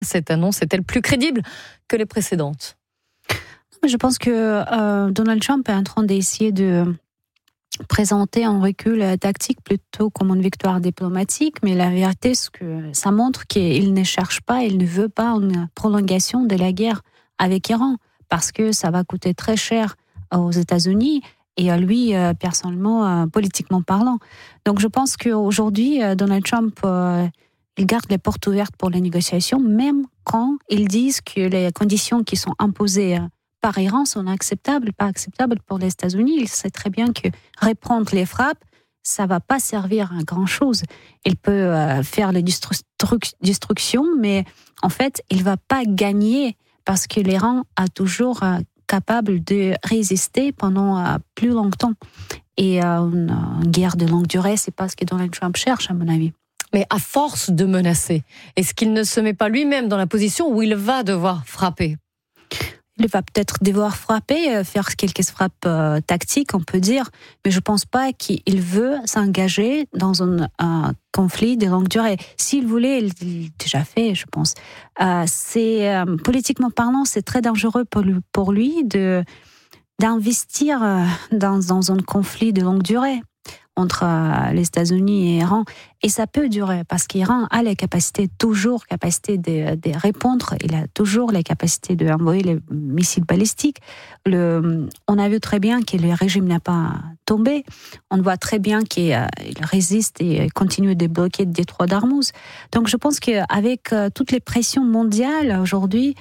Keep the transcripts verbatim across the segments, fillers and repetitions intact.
Cette annonce est-elle plus crédible que les précédentes ? Je pense que euh, Donald Trump est en train d'essayer de présenter un recul tactique plutôt comme une victoire diplomatique, mais la vérité, c'est que ça montre qu'il ne cherche pas, il ne veut pas une prolongation de la guerre avec l'Iran, parce que ça va coûter très cher aux États-Unis et à lui, euh, personnellement, euh, politiquement parlant. Donc je pense qu'aujourd'hui, euh, Donald Trump, euh, il garde les portes ouvertes pour les négociations, même quand ils disent que les conditions qui sont imposées euh, par Iran sont acceptables, pas acceptables pour les États-Unis. Il sait très bien que reprendre les frappes, ça va pas servir à grand-chose. Il peut euh, faire les destru- destructions, mais en fait, il va pas gagner parce que l'Iran a toujours euh, capable de résister pendant euh, plus longtemps. Et euh, une, une guerre de longue durée, c'est pas ce que Donald Trump cherche, à mon avis. Mais à force de menacer, est-ce qu'il ne se met pas lui-même dans la position où il va devoir frapper ? Il va peut-être devoir frapper, faire quelques frappes euh, tactiques, on peut dire, mais je ne pense pas qu'il veut s'engager dans un, un conflit de longue durée. S'il voulait, il l'a déjà fait, je pense. Euh, c'est, euh, politiquement parlant, c'est très dangereux pour lui, pour lui de, d'investir dans, dans un conflit de longue durée entre euh, les États-Unis et l'Iran. Et ça peut durer, parce qu'Iran a la capacité, toujours capacité de, de répondre, il a toujours la capacité d'envoyer les missiles balistiques. Le, on a vu très bien que le régime n'a pas tombé. On voit très bien qu'il euh, résiste et continue de bloquer le détroit d'Ormuz. Donc je pense qu'avec euh, toutes les pressions mondiales aujourd'hui,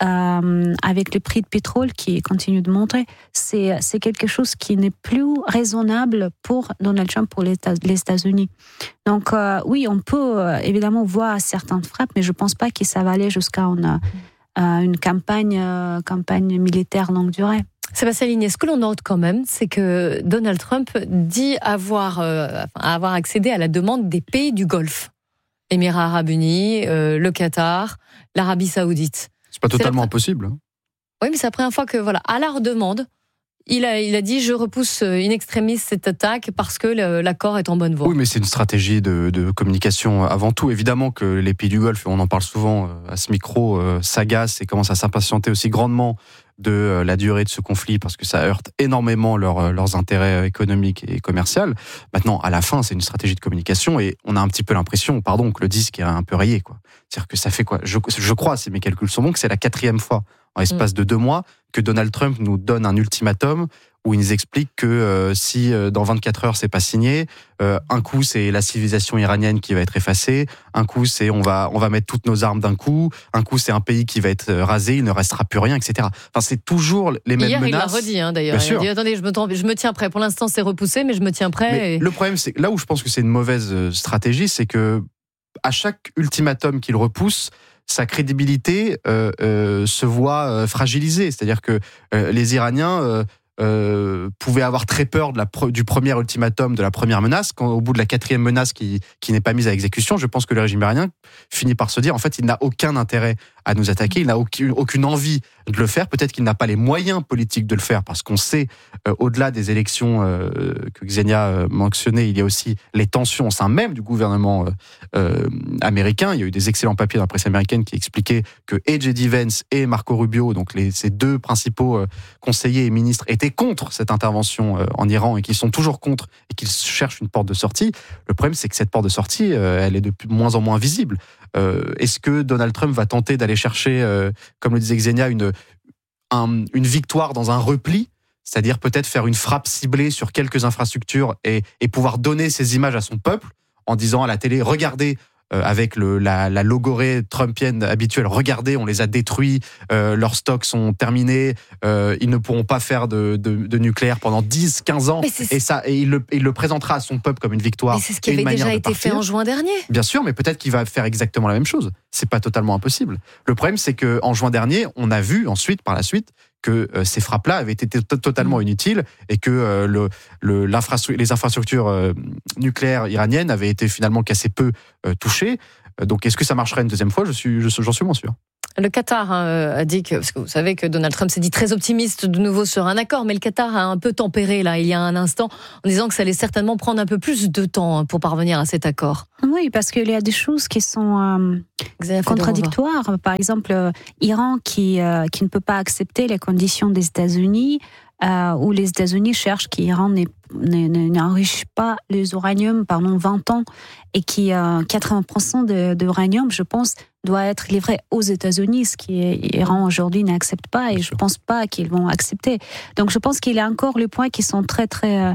Euh, avec le prix de pétrole qui continue de monter, c'est, c'est quelque chose qui n'est plus raisonnable pour Donald Trump, pour les, les États-Unis. Donc euh, oui, on peut euh, évidemment voir certaines frappes, mais je ne pense pas que ça va aller jusqu'à une, euh, une campagne, euh, campagne militaire longue durée. Sébastien Ligné, ce que l'on note quand même, c'est que Donald Trump dit avoir, euh, avoir accédé à la demande des pays du Golfe. Émirats arabes unis, euh, le Qatar, l'Arabie saoudite. C'est pas totalement c'est impossible. Oui, mais c'est la première fois que, voilà, à leur demande, il a, il a dit je repousse in extremis cette attaque parce que le, l'accord est en bonne voie. Oui, mais c'est une stratégie de, de communication avant tout. Évidemment que les pays du Golfe, on en parle souvent à ce micro, euh, s'agacent et commencent à s'impatienter aussi grandement de euh, la durée de ce conflit parce que ça heurte énormément leur, leurs intérêts économiques et commerciaux. Maintenant, à la fin, c'est une stratégie de communication et on a un petit peu l'impression, pardon, que le disque est un peu rayé, quoi. C'est-à-dire que ça fait quoi ? Je, je crois, si mes calculs sont bons, que c'est la quatrième fois en l'espace de deux mois que Donald Trump nous donne un ultimatum où il nous explique que euh, si euh, dans vingt-quatre heures c'est pas signé, euh, un coup c'est la civilisation iranienne qui va être effacée, un coup c'est on va on va mettre toutes nos armes d'un coup, un coup c'est un pays qui va être rasé, il ne restera plus rien, et cetera. Enfin c'est toujours les mêmes Hier, menaces. Hier il l'a redit hein, d'ailleurs. Bien il sûr. a dit attendez je me, trompe, je me tiens prêt. Pour l'instant c'est repoussé mais je me tiens prêt. Mais et... Le problème c'est là où je pense que c'est une mauvaise stratégie, c'est que à chaque ultimatum qu'il repousse, sa crédibilité euh, euh, se voit euh, fragilisée. C'est-à-dire que euh, les Iraniens euh, euh, pouvaient avoir très peur de la pre- du premier ultimatum, de la première menace. Quand, au bout de la quatrième menace qui, qui n'est pas mise à exécution, je pense que le régime iranien finit par se dire, en fait, il n'a aucun intérêt à nous attaquer, il n'a aucune, aucune envie de le faire. Peut-être qu'il n'a pas les moyens politiques de le faire, parce qu'on sait, euh, au-delà des élections euh, que Xenia euh, mentionnait, il y a aussi les tensions au sein même du gouvernement euh, euh, américain. Il y a eu des excellents papiers dans la presse américaine qui expliquaient que et J D Vance et Marco Rubio, donc les, ces deux principaux euh, conseillers et ministres, étaient contre cette intervention euh, en Iran et qu'ils sont toujours contre et qu'ils cherchent une porte de sortie. Le problème, c'est que cette porte de sortie, euh, elle est de moins en moins visible. Euh, est-ce que Donald Trump va tenter d'aller chercher, euh, comme le disait Xenia, une, un, une victoire dans un repli, c'est-à-dire peut-être faire une frappe ciblée sur quelques infrastructures et, et pouvoir donner ces images à son peuple en disant à la télé, regardez, euh, avec le, la, la logorée trumpienne habituelle, regardez, on les a détruits, euh, leurs stocks sont terminés, euh, ils ne pourront pas faire de, de, de nucléaire pendant dix, quinze ans, et, ça, et il, le, il le présentera à son peuple comme une victoire. Mais c'est ce qui avait déjà été fait en juin dernier. Bien sûr, mais peut-être qu'il va faire exactement la même chose. C'est pas totalement impossible. Le problème, c'est qu'en juin dernier, on a vu ensuite, par la suite, que euh, ces frappes-là avaient été t- totalement inutiles et que euh, le, le, l'infrastru- les infrastructures euh, nucléaires iraniennes avaient été finalement qu'assez peu euh, touchées. Euh, donc, est-ce que ça marcherait une deuxième fois ? Je suis, je, j'en suis moins sûr. Le Qatar hein, a dit que, parce que vous savez que Donald Trump s'est dit très optimiste de nouveau sur un accord, mais le Qatar a un peu tempéré là, il y a un instant, en disant que ça allait certainement prendre un peu plus de temps pour parvenir à cet accord. Oui, parce qu'il y a des choses qui sont euh, contradictoires. Par exemple, euh, Iran qui, euh, qui ne peut pas accepter les conditions des États-Unis, euh, où les États-Unis cherchent qu'Iran n'enrichisse pas les uraniums pendant vingt ans et qui euh, quatre-vingts pour cent de, de uranium, je pense, doit être livré aux États-Unis, ce qu'Iran aujourd'hui n'accepte pas et je ne pense pas qu'ils vont accepter. Donc je pense qu'il y a encore les points qui sont très très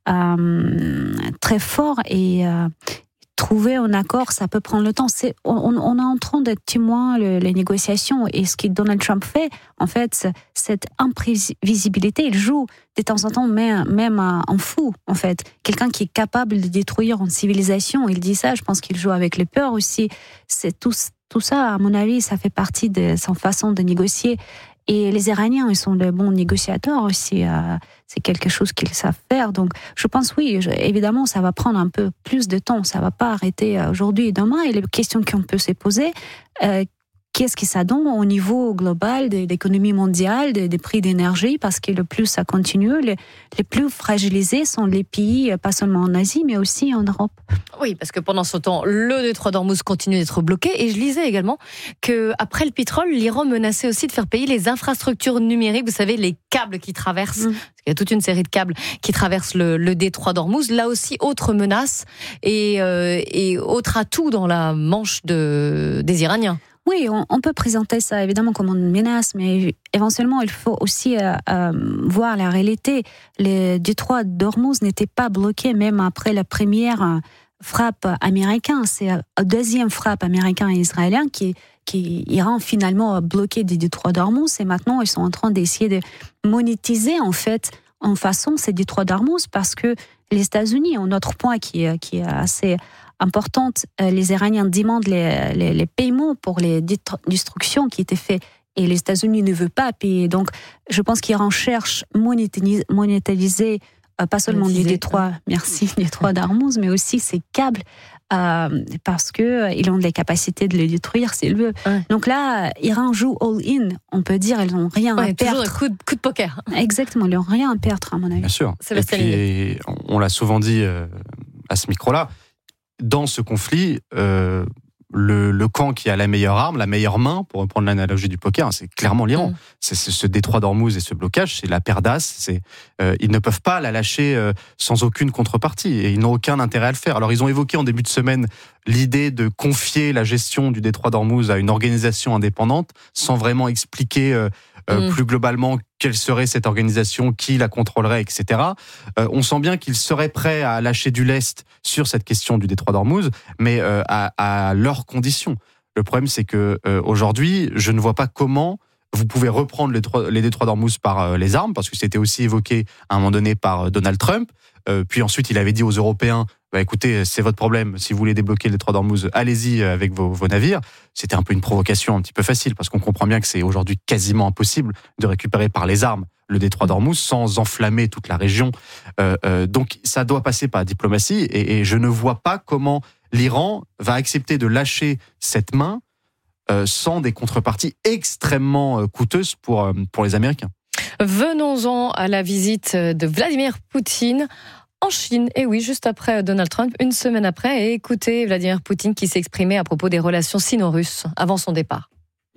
euh, très forts et euh, trouver un accord, ça peut prendre le temps. C'est, on, on est en train d'être témoin le, les négociations et ce que Donald Trump fait, en fait, cette imprévisibilité, il joue de temps en temps même, même en fou, en fait. Quelqu'un qui est capable de détruire une civilisation, il dit ça, je pense qu'il joue avec les peurs aussi. C'est tout, tout ça, à mon avis, ça fait partie de sa façon de négocier. Et les Iraniens, ils sont de bons négociateurs aussi. Euh, c'est quelque chose qu'ils savent faire. Donc, je pense, oui, je, évidemment, ça va prendre un peu plus de temps. Ça ne va pas arrêter aujourd'hui et demain. Et les questions qu'on peut se poser, euh, qu'est-ce que ça donne au niveau global de l'économie mondiale, des, des prix d'énergie, parce que le plus ça continue, les, les plus fragilisés sont les pays, pas seulement en Asie, mais aussi en Europe. Oui, parce que pendant ce temps, le détroit d'Ormuz continue d'être bloqué. Et je lisais également qu'après le pétrole, l'Iran menaçait aussi de faire payer les infrastructures numériques. Vous savez, les câbles qui traversent, mmh. parce qu'il y a toute une série de câbles qui traversent le, le détroit d'Ormuz. Là aussi, autre menace et, euh, et autre atout dans la manche de, des Iraniens. Oui, on, on peut présenter ça évidemment comme une menace, mais éventuellement il faut aussi euh, euh, voir la réalité. Le détroit d'Ormuz n'était pas bloqué même après la première frappe américaine. C'est la deuxième frappe américaine et israélienne qui, qui Iran finalement a bloqué le détroit d'Ormuz. Et maintenant ils sont en train d'essayer de monétiser en fait en façon ces détroits d'Ormuz parce que les États-Unis, un autre point qui, qui est assez importante, les Iraniens demandent les, les, les paiements pour les destructions qui étaient faites et les États-Unis ne veulent pas payer. Donc, je pense qu'Iran cherche monétiser, monétiser euh, pas seulement les détroits, merci, les détroits d'Ormuz, mais aussi ces câbles euh, parce qu'ils euh, ont les capacités de les détruire s'ils veulent. Ouais. Donc là, Iran joue all-in, on peut dire, ils n'ont rien ouais, à perdre. Toujours un coup de, coup de poker. Exactement, ils n'ont rien à perdre, à mon avis. Bien sûr. Et puis, on l'a souvent dit euh, à ce micro-là, dans ce conflit, euh, le, le camp qui a la meilleure arme, la meilleure main, pour reprendre l'analogie du poker, c'est clairement l'Iran. Mmh. C'est, c'est ce détroit d'Ormuz et ce blocage, c'est la paire d'as. C'est, euh, ils ne peuvent pas la lâcher euh, sans aucune contrepartie et ils n'ont aucun intérêt à le faire. Alors ils ont évoqué en début de semaine l'idée de confier la gestion du détroit d'Ormuz à une organisation indépendante, sans vraiment expliquer euh, euh, mmh. plus globalement quelle serait cette organisation, qui la contrôlerait, et cetera. Euh, on sent bien qu'ils seraient prêts à lâcher du lest sur cette question du détroit d'Ormuz, mais euh, à, à leurs conditions. Le problème, c'est que euh, aujourd'hui, je ne vois pas comment vous pouvez reprendre les, les détroits d'Ormuz par euh, les armes, parce que c'était aussi évoqué à un moment donné par Donald Trump. Euh, puis ensuite, il avait dit aux Européens, bah, écoutez, c'est votre problème, si vous voulez débloquer le détroit d'Ormuz, allez-y avec vos, vos navires. C'était un peu une provocation un petit peu facile, parce qu'on comprend bien que c'est aujourd'hui quasiment impossible de récupérer par les armes le détroit d'Ormuz sans enflammer toute la région. Euh, euh, donc ça doit passer par la diplomatie, et, et je ne vois pas comment l'Iran va accepter de lâcher cette main euh, sans des contreparties extrêmement euh, coûteuses pour, euh, pour les Américains. Venons-en à la visite de Vladimir Poutine en Chine. Et oui, juste après Donald Trump, une semaine après. Et écoutez Vladimir Poutine qui s'exprimait à propos des relations sino-russes avant son départ.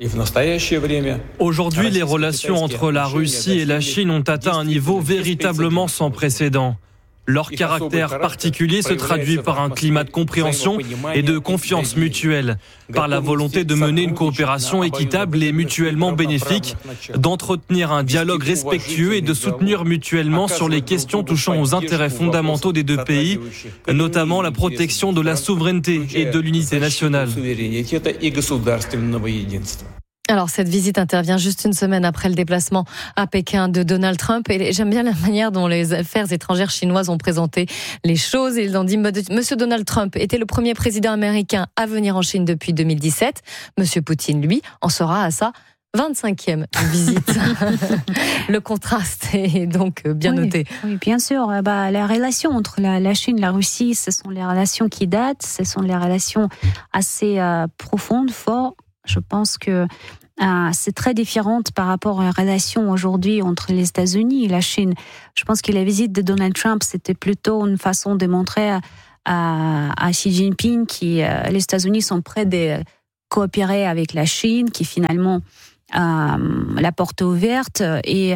Aujourd'hui, les relations entre la Russie et la Chine ont atteint un niveau véritablement sans précédent. Leur caractère particulier se traduit par un climat de compréhension et de confiance mutuelle, par la volonté de mener une coopération équitable et mutuellement bénéfique, d'entretenir un dialogue respectueux et de soutenir mutuellement sur les questions touchant aux intérêts fondamentaux des deux pays, notamment la protection de la souveraineté et de l'unité nationale. Alors, cette visite intervient juste une semaine après le déplacement à Pékin de Donald Trump. Et j'aime bien la manière dont les affaires étrangères chinoises ont présenté les choses. Ils ont dit, Monsieur Donald Trump était le premier président américain à venir en Chine depuis deux mille dix-sept. Monsieur Poutine, lui, en sera à sa vingt-cinquième visite. Le contraste est donc bien oui, noté. Oui, bien sûr. Bah, la relation entre la, la Chine et la Russie, ce sont les relations qui datent, ce sont les relations assez euh, profondes, fortes. Je pense que euh, c'est très différent par rapport à la relation aujourd'hui entre les États-Unis et la Chine. Je pense que la visite de Donald Trump, c'était plutôt une façon de montrer à, à, à Xi Jinping que euh, les États-Unis sont prêts de coopérer avec la Chine, qui finalement euh, la porte ouverte, et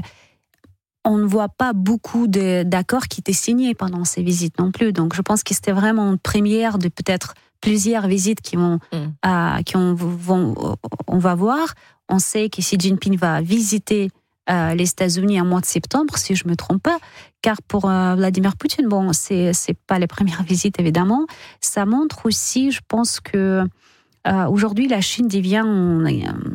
on ne voit pas beaucoup de, d'accords qui étaient signés pendant ces visites non plus. Donc je pense que c'était vraiment une première de peut-être plusieurs visites qui vont, mm. euh, qui on, vont, on va voir. On sait que Xi Jinping va visiter euh, les États-Unis en mois de septembre, si je me trompe pas, car pour euh, Vladimir Poutine, bon, c'est c'est pas les premières visites évidemment. Ça montre aussi, je pense que euh, aujourd'hui la Chine devient un,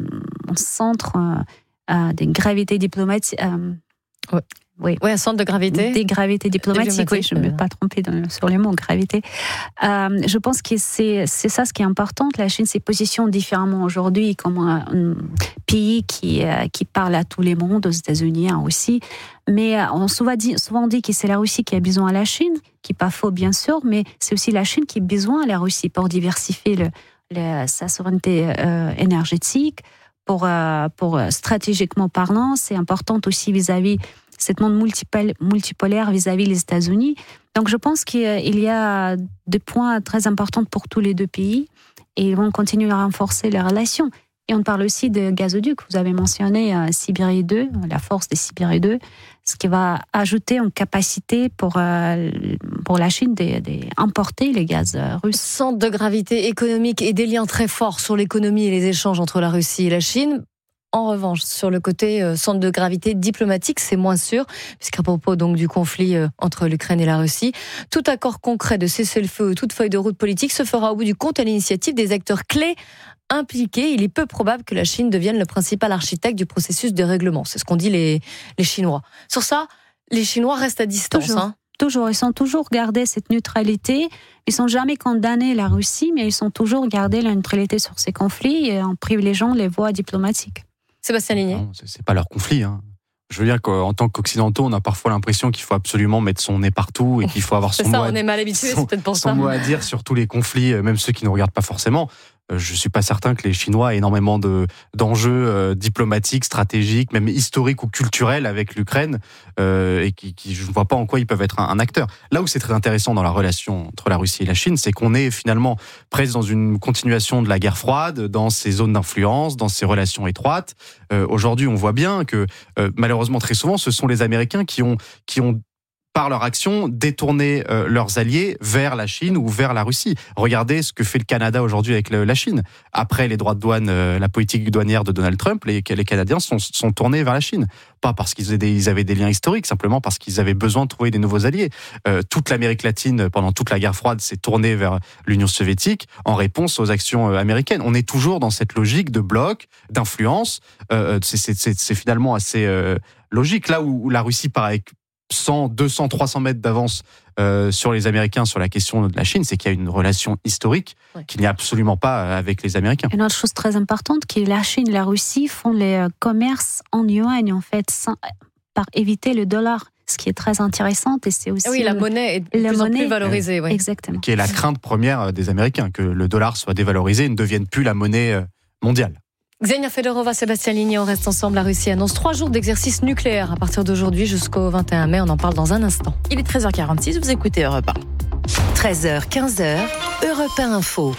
un centre euh, euh, de gravité diplomatique. Euh, ouais. Oui. oui, un centre de gravité. Des gravités diplomatiques, oui, je ne me suis pas trompée dans, sur les mots, gravité. Euh, je pense que c'est, c'est ça ce qui est important. La Chine s'est positionnée différemment aujourd'hui comme un, un pays qui, euh, qui parle à tous les mondes, aux États-Unis hein, aussi. Mais euh, on a souvent dit, souvent dit que c'est la Russie qui a besoin à la Chine, qui n'est pas faux bien sûr, mais c'est aussi la Chine qui a besoin à la Russie pour diversifier le, le, sa souveraineté euh, énergétique. Pour, euh, pour stratégiquement parlant, c'est important aussi vis-à-vis cette monde multipolaire vis-à-vis des États-Unis. Donc je pense qu'il y a des points très importants pour tous les deux pays et ils vont continuer à renforcer les relations. Et on parle aussi de gazoduc. Vous avez mentionné euh, Sibérie deux, la force des Sibérie deux, ce qui va ajouter une capacité pour, euh, pour la Chine d'importer les gaz russes. Centre de gravité économique et des liens très forts sur l'économie et les échanges entre la Russie et la Chine. En revanche, sur le côté euh, centre de gravité diplomatique, c'est moins sûr, puisqu'à propos donc du conflit euh, entre l'Ukraine et la Russie, tout accord concret de cessez-le-feu, toute feuille de route politique se fera au bout du compte à l'initiative des acteurs clés impliqués. Il est peu probable que la Chine devienne le principal architecte du processus de règlement. C'est ce qu'ont dit les, les Chinois. Sur ça, les Chinois restent à distance. Toujours. Hein. Toujours, ils sont toujours gardés cette neutralité. Ils sont jamais condamnés la Russie, mais ils sont toujours gardés la neutralité sur ces conflits en privilégiant les voies diplomatiques. Sébastien Ligné. Non, c'est, c'est pas leur conflit. Hein. Je veux dire qu'en tant qu'occidentaux, on a parfois l'impression qu'il faut absolument mettre son nez partout et qu'il faut avoir son, c'est ça, mot, on est mal habitué, son, c'est peut-être pour son ça. mot à dire sur tous les conflits, même ceux qui ne regardent pas forcément. Je ne suis pas certain que les Chinois aient énormément de, d'enjeux euh, diplomatiques, stratégiques, même historiques ou culturels avec l'Ukraine, euh, et qui, qui, je ne vois pas en quoi ils peuvent être un, un acteur. Là où c'est très intéressant dans la relation entre la Russie et la Chine, c'est qu'on est finalement presque dans une continuation de la guerre froide, dans ces zones d'influence, dans ces relations étroites. Euh, aujourd'hui, on voit bien que, euh, malheureusement, très souvent, ce sont les Américains qui ont, qui ont par leur action, détourner euh, leurs alliés vers la Chine ou vers la Russie. Regardez ce que fait le Canada aujourd'hui avec le, la Chine. Après les droits de douane, euh, la politique douanière de Donald Trump, les, les Canadiens sont, sont tournés vers la Chine. Pas parce qu'ils avaient, des, ils avaient des liens historiques, simplement parce qu'ils avaient besoin de trouver des nouveaux alliés. Euh, toute l'Amérique latine, pendant toute la guerre froide, s'est tournée vers l'Union soviétique en réponse aux actions euh, américaines. On est toujours dans cette logique de bloc, d'influence. Euh, c'est, c'est, c'est, c'est finalement assez euh, logique. Là où, où la Russie paraît cent, deux cents, trois cents mètres d'avance euh, sur les Américains sur la question de la Chine, c'est qu'il y a une relation historique ouais. qu'il n'y a absolument pas avec les Américains. Une autre chose très importante, que la Chine et la Russie font les commerces en yuan, en fait, sans, par éviter le dollar, ce qui est très intéressant. Et c'est aussi oui, la monnaie est de la plus monnaie, en plus valorisée. Oui. Exactement. Qui est la crainte première des Américains, que le dollar soit dévalorisé et ne devienne plus la monnaie mondiale. Xenia Fedorova, Sébastien Ligné, on reste ensemble. La Russie annonce trois jours d'exercice nucléaire à partir d'aujourd'hui jusqu'au vingt et un mai. On en parle dans un instant. Il est treize heures quarante-six, vous écoutez Europe un. treize heures, quinze heures, Europe un Info.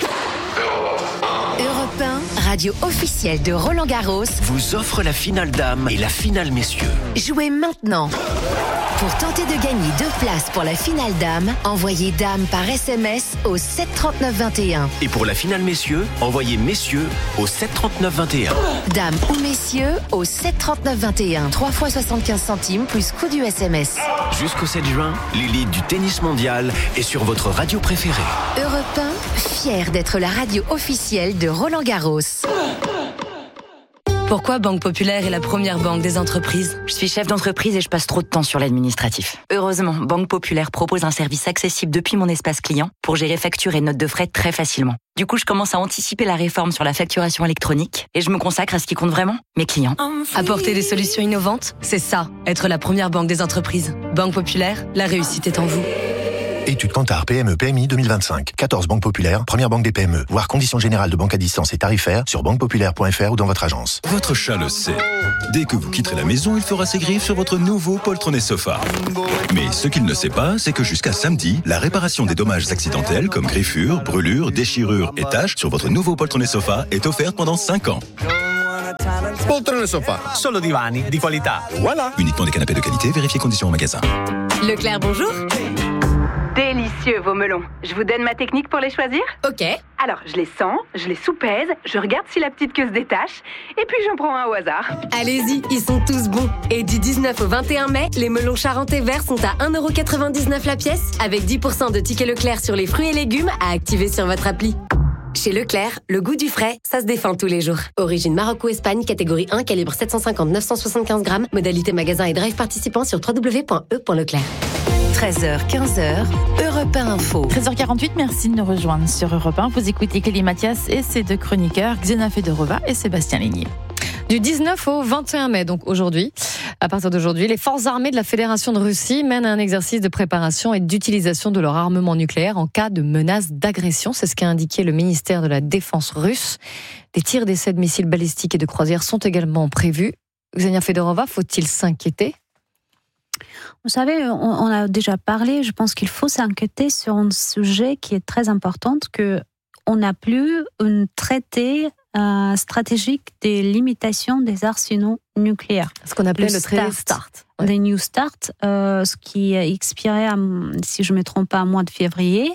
Europe un, radio officielle de Roland Garros, vous offre la finale dames et la finale messieurs. Jouez maintenant. Pour tenter de gagner deux places pour la finale dames, envoyez dame par S M S au sept trente-neuf vingt et un. Et pour la finale messieurs, envoyez messieurs au sept trente-neuf vingt et un. Dame ou messieurs au sept trente-neuf vingt et un. trois fois soixante-quinze centimes plus coût du S M S. Jusqu'au sept juin, l'élite du tennis mondial est sur votre radio préférée. Europe un, fier d'être la radio officielle de Roland Garros. Pourquoi Banque Populaire est la première banque des entreprises ? Je suis chef d'entreprise et je passe trop de temps sur l'administratif. Heureusement, Banque Populaire propose un service accessible depuis mon espace client pour gérer factures et notes de frais très facilement. Du coup, je commence à anticiper la réforme sur la facturation électronique et je me consacre à ce qui compte vraiment, mes clients. Apporter des solutions innovantes, c'est ça, être la première banque des entreprises. Banque Populaire, la réussite est en vous. Étude Kantar P M E P M I deux mille vingt-cinq. quatorze banques populaires, première banque des P M E. Voir conditions générales de banque à distance et tarifaires sur banque populaire point f r ou dans votre agence. Votre chat le sait. Dès que vous quitterez la maison, il fera ses griffes sur votre nouveau poltronné sofa. Mais ce qu'il ne sait pas, c'est que jusqu'à samedi, la réparation des dommages accidentels comme griffures, brûlures, déchirures et taches sur votre nouveau poltronné sofa est offerte pendant cinq ans. Poltrone sofa, solo divani di qualità. Voilà. Uniquement des canapés de qualité, vérifiez conditions au magasin. Leclerc, bonjour. Délicieux vos melons. Je vous donne ma technique pour les choisir ? Ok. Alors, je les sens, je les soupèse, je regarde si la petite queue se détache, et puis j'en prends un au hasard. Allez-y, ils sont tous bons. Et du dix-neuf au vingt et un mai, les melons charentais verts sont à un euro quatre-vingt-dix-neuf la pièce, avec dix pour cent de tickets Leclerc sur les fruits et légumes à activer sur votre appli. Chez Leclerc, le goût du frais, ça se défend tous les jours. Origine Maroc ou Espagne, catégorie un, calibre sept cent cinquante neuf cent soixante-quinze grammes. Modalité magasin et drive participant sur w w w point e point leclerc. treize heures quinze, Europe un Info. treize heures quarante-huit, merci de nous rejoindre sur Europe un. Vous écoutez Kelly Mathias et ses deux chroniqueurs, Xena Fedorova et Sébastien Ligné. Du dix-neuf au vingt et un mai, donc aujourd'hui, à partir d'aujourd'hui, les forces armées de la Fédération de Russie mènent un exercice de préparation et d'utilisation de leur armement nucléaire en cas de menace d'agression. C'est ce qu'a indiqué le ministère de la Défense russe. Des tirs d'essais de missiles balistiques et de croisières sont également prévus. Xenia Fedorova, faut-il s'inquiéter ? Vous savez, on, on a déjà parlé, je pense qu'il faut s'inquiéter sur un sujet qui est très important, que on n'a plus un traité euh, stratégique des limitations des arsenaux nucléaires. Ce qu'on appelait le, le traité START. START. Ouais. Le New START, euh, ce qui expirait, à, si je ne me trompe pas, au mois de février.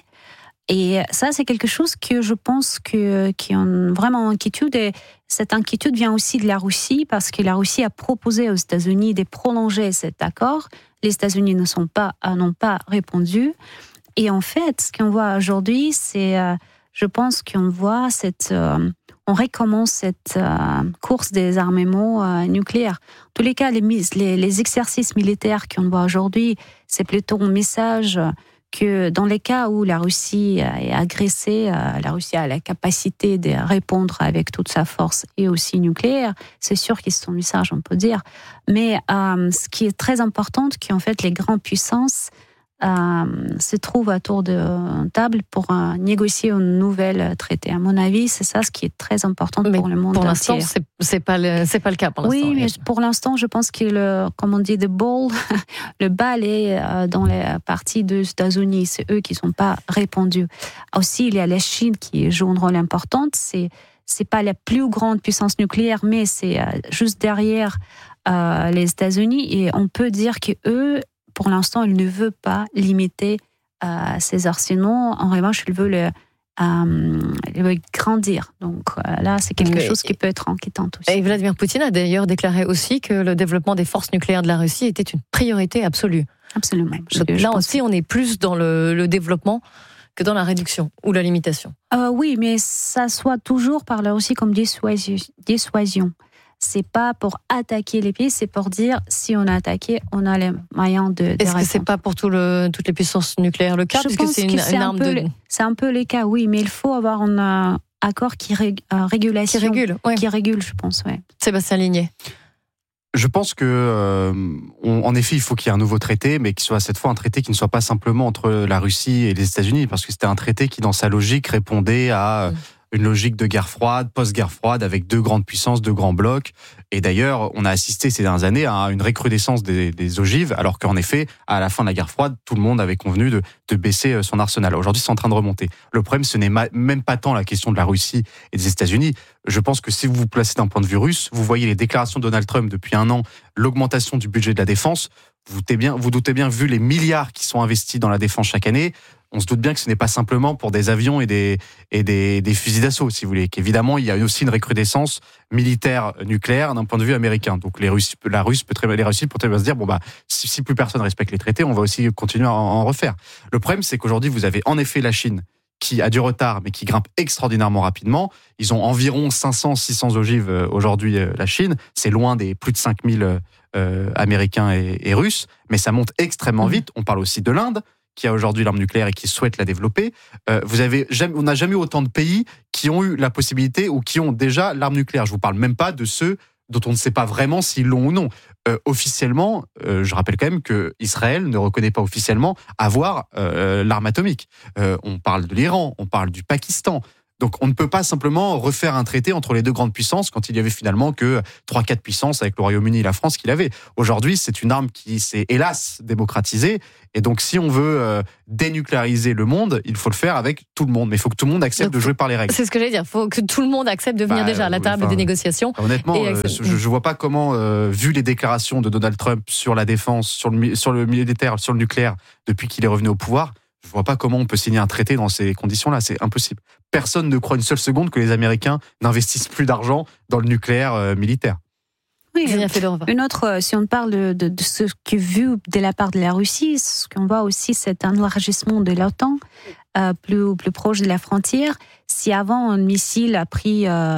Et ça, c'est quelque chose que je pense que, qui ont vraiment inquiétude. Et cette inquiétude vient aussi de la Russie, parce que la Russie a proposé aux États-Unis de prolonger cet accord. Les États-Unis ne sont pas, n'ont pas répondu. Et en fait, ce qu'on voit aujourd'hui, c'est, euh, je pense qu'on voit cette, euh, on recommence cette euh, course des armements euh, nucléaires. En tous les cas, les, les, les exercices militaires qu'on voit aujourd'hui, c'est plutôt un message que dans les cas où la Russie est agressée, la Russie a la capacité de répondre avec toute sa force et aussi nucléaire. C'est sûr qu'ils sont un message, on peut dire. Mais euh, ce qui est très important, c'est qu'en fait, les grandes puissances euh, se trouvent autour de table pour euh, négocier un nouvel traité. À mon avis, c'est ça ce qui est très important mais pour le monde entier. Pour l'instant, entier. c'est, c'est pas le, c'est pas le cas pour l'instant. Oui, mais pour l'instant, je pense que le, comme on dit, the ball, le bal est dans les parties des États-Unis. C'est eux qui sont pas répondus. Aussi, il y a la Chine qui joue un rôle important. C'est c'est pas la plus grande puissance nucléaire, mais c'est juste derrière euh, les États-Unis. Et on peut dire que eux, pour l'instant, ils ne veulent pas limiter euh, ces arsenaux. En revanche, ils veulent Euh, il veut grandir. Donc euh, là, c'est quelque Mais, chose qui peut être inquiétant aussi. Et Vladimir Poutine a d'ailleurs déclaré aussi que le développement des forces nucléaires de la Russie était une priorité absolue. Absolument. Je, là aussi, on est plus dans le, le développement que dans la réduction ou la limitation. Euh, oui, mais ça soit toujours par là aussi comme dissuasion. dissuasion. C'est pas pour attaquer les pays, c'est pour dire si on a attaqué, on a les moyens de, de Est-ce répondre. que c'est pas pour tout le, toutes les puissances nucléaires le cas, Je puisque pense c'est une, que c'est une un arme peu de... le, c'est un peu le cas, oui, mais il faut avoir un euh, accord qui rég, euh, régulation, qui régule, ouais. qui régule, je pense, ouais. Sébastien Ligné. Je pense que, euh, on, en effet, il faut qu'il y ait un nouveau traité, mais qu'il soit cette fois un traité qui ne soit pas simplement entre la Russie et les États-Unis, parce que c'était un traité qui, dans sa logique, répondait à mmh. une logique de guerre froide, post-guerre froide, avec deux grandes puissances, deux grands blocs. Et d'ailleurs, on a assisté ces dernières années à une recrudescence des, des ogives, alors qu'en effet, à la fin de la guerre froide, tout le monde avait convenu de, de baisser son arsenal. Aujourd'hui, c'est en train de remonter. Le problème, ce n'est ma, même pas tant la question de la Russie et des États-Unis. Je pense que si vous vous placez d'un point de vue russe, vous voyez les déclarations de Donald Trump depuis un an, l'augmentation du budget de la défense. Vous doutez bien, vous doutez bien, vu les milliards qui sont investis dans la défense chaque année, on se doute bien que ce n'est pas simplement pour des avions et des, et des, des fusils d'assaut, si vous voulez. Qu'évidemment, il y a aussi une recrudescence militaire nucléaire d'un point de vue américain. Donc les Russes, la Russe peut très, les Russes peut très bien se dire, bon bah, si, si plus personne respecte les traités, on va aussi continuer à en, en refaire. Le problème, c'est qu'aujourd'hui, vous avez en effet la Chine qui a du retard, mais qui grimpe extraordinairement rapidement. Ils ont environ cinq cents, six cents ogives aujourd'hui, la Chine. C'est loin des plus de cinq mille euh, Américains et, et Russes, mais ça monte extrêmement vite. On parle aussi de l'Inde, qui a aujourd'hui l'arme nucléaire et qui souhaite la développer. Euh, vous avez jamais, on n'a jamais eu autant de pays qui ont eu la possibilité ou qui ont déjà l'arme nucléaire. Je vous parle même pas de ceux dont on ne sait pas vraiment s'ils l'ont ou non. Euh, officiellement, euh, je rappelle quand même que Israël ne reconnaît pas officiellement avoir euh, l'arme atomique. Euh, on parle de l'Iran, on parle du Pakistan. Donc on ne peut pas simplement refaire un traité entre les deux grandes puissances quand il y avait finalement que trois quatre puissances avec le Royaume-Uni et la France qu'il avait. Aujourd'hui, c'est une arme qui s'est hélas démocratisée. Et donc si on veut euh, dénucléariser le monde, il faut le faire avec tout le monde. Mais il faut que tout le monde accepte donc, de jouer par les règles. C'est ce que j'allais dire. Il faut que tout le monde accepte de venir bah, déjà à la table enfin, des négociations. Honnêtement, euh, je ne vois pas comment, euh, vu les déclarations de Donald Trump sur la défense, sur le, sur le militaire, sur le nucléaire, depuis qu'il est revenu au pouvoir, je ne vois pas comment on peut signer un traité dans ces conditions-là. C'est impossible. Personne ne croit une seule seconde que les Américains n'investissent plus d'argent dans le nucléaire euh, militaire. Oui, une autre, si on parle de, de, de ce qui est vu de la part de la Russie, ce qu'on voit aussi, c'est un élargissement de l'OTAN euh, plus, plus proche de la frontière. Si avant, un missile a pris... Euh,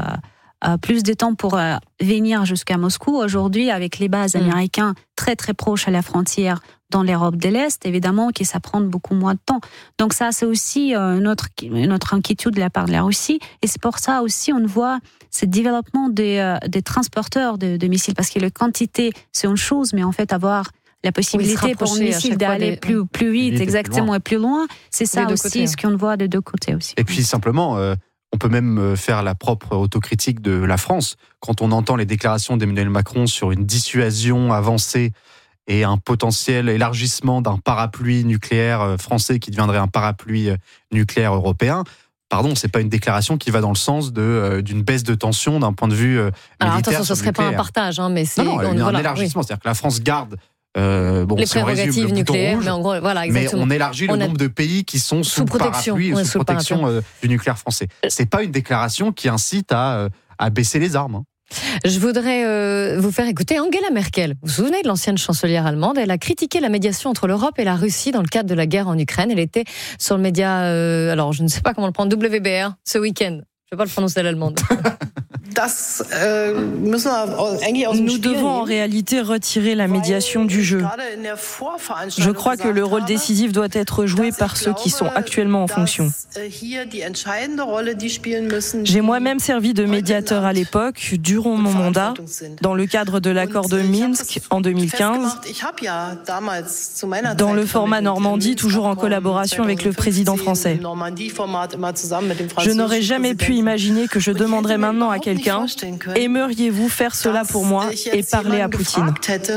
Euh, plus de temps pour euh, venir jusqu'à Moscou. Aujourd'hui, avec les bases américaines très très proches à la frontière dans l'Europe de l'Est, évidemment que ça prend beaucoup moins de temps. Donc ça, c'est aussi euh, une, autre, une autre inquiétude de la part de la Russie. Et c'est pour ça aussi on voit ce développement des, euh, des transporteurs de, de missiles. Parce que la quantité, c'est une chose, mais en fait, avoir la possibilité pour un missile d'aller des... plus, plus vite, vite exactement, plus et plus loin, c'est ça aussi côtés, ce qu'on voit des deux côtés aussi. Et puis simplement... Euh... On peut même faire la propre autocritique de la France. Quand on entend les déclarations d'Emmanuel Macron sur une dissuasion avancée et un potentiel élargissement d'un parapluie nucléaire français qui deviendrait un parapluie nucléaire européen, pardon, c'est pas une déclaration qui va dans le sens de, d'une baisse de tension d'un point de vue militaire. Alors attention, ce serait nucléaire. Pas un partage, hein, mais c'est... Non, non, il y a voilà, un élargissement, oui. C'est-à-dire que la France garde... Euh, bon, les prérogatives nucléaires, rouge, mais en gros, voilà, exactement. Mais on élargit le on a... nombre de pays qui sont sous, sous protection, parapluie, ouais, sous protection euh, du nucléaire français. C'est pas une déclaration qui incite à, à baisser les armes. Hein. Je voudrais euh, vous faire écouter Angela Merkel. Vous vous souvenez de l'ancienne chancelière allemande? Elle a critiqué la médiation entre l'Europe et la Russie dans le cadre de la guerre en Ukraine. Elle était sur le média, euh, alors je ne sais pas comment le prendre, W B R, ce week-end. Je ne vais pas le prononcer à l'allemande. Nous devons en réalité retirer la médiation du jeu. Je crois que le rôle décisif doit être joué par ceux qui sont actuellement en fonction. J'ai moi-même servi de médiateur à l'époque, durant mon mandat, dans le cadre de l'accord de Minsk en deux mille quinze, dans le format Normandie, toujours en collaboration avec le président français. Je n'aurais jamais pu imaginer que je demanderais maintenant à quelqu'un « Aimeriez-vous faire cela pour moi ?» et parler à Poutine.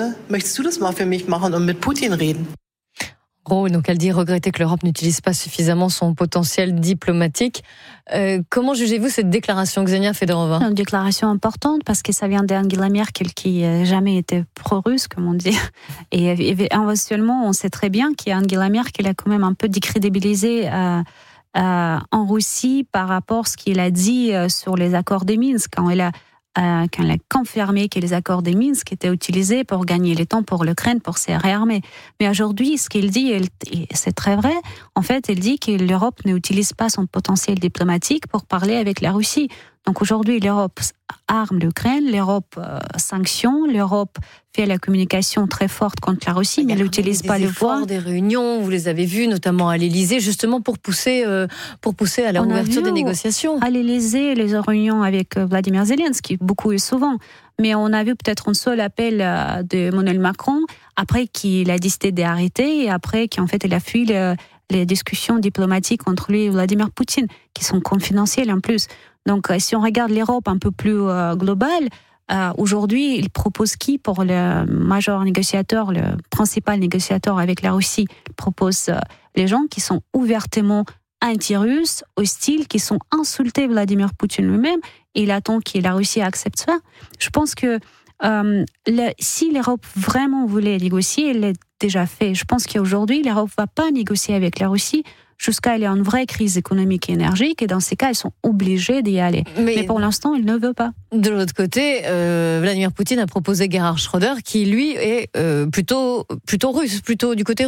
Oh, donc elle dit regretter que l'Europe n'utilise pas suffisamment son potentiel diplomatique. Euh, comment jugez-vous cette déclaration, Ksenia Fedorova ? Une déclaration importante parce que ça vient d'Angela Merkel qui n'a jamais été pro-russe, comme on dit. Et éventuellement, on sait très bien qu'Angela Merkel a quand même un peu décrédibilisé euh, euh, en Russie par rapport à ce qu'il a dit euh, sur les accords de Minsk, quand elle a Euh, quand elle a confirmé que les accords de Minsk étaient utilisés pour gagner le temps pour l'Ukraine, pour se réarmer. Mais aujourd'hui, ce qu'il dit, c'est très vrai. En fait, il dit que l'Europe n'utilise pas son potentiel diplomatique pour parler avec la Russie. Donc aujourd'hui, l'Europe arme l'Ukraine, l'Europe euh, sanctionne, l'Europe fait la communication très forte contre la Russie, mais elle n'utilise pas le voix. Des réunions, vous les avez vues, notamment à l'Élysée, justement pour pousser, euh, pour pousser à la ouverture des négociations. À l'Élysée, les réunions avec Vladimir Zelensky, beaucoup et souvent. Mais on a vu peut-être un seul appel d'Emmanuel Macron, après qu'il a décidé d'arrêter, et après qu'en fait, il a fui le, les discussions diplomatiques entre lui et Vladimir Poutine, qui sont confidentielles en plus. Donc, si on regarde l'Europe un peu plus euh, globale, euh, aujourd'hui, il propose qui pour le major négociateur, le principal négociateur avec la Russie? Il propose euh, les gens qui sont ouvertement anti-russes, hostiles, qui sont insultés Vladimir Poutine lui-même, et il attend que la Russie accepte ça. Je pense que euh, le, si l'Europe vraiment voulait négocier, elle l'a déjà fait. Je pense qu'aujourd'hui, l'Europe ne va pas négocier avec la Russie jusqu'à aller en une vraie crise économique et énergique, et dans ces cas, ils sont obligés d'y aller. Mais, Mais pour l'instant, ils ne veulent pas. De l'autre côté, euh, Vladimir Poutine a proposé Gerhard Schröder, qui lui est euh, plutôt, plutôt russe, plutôt du côté russe.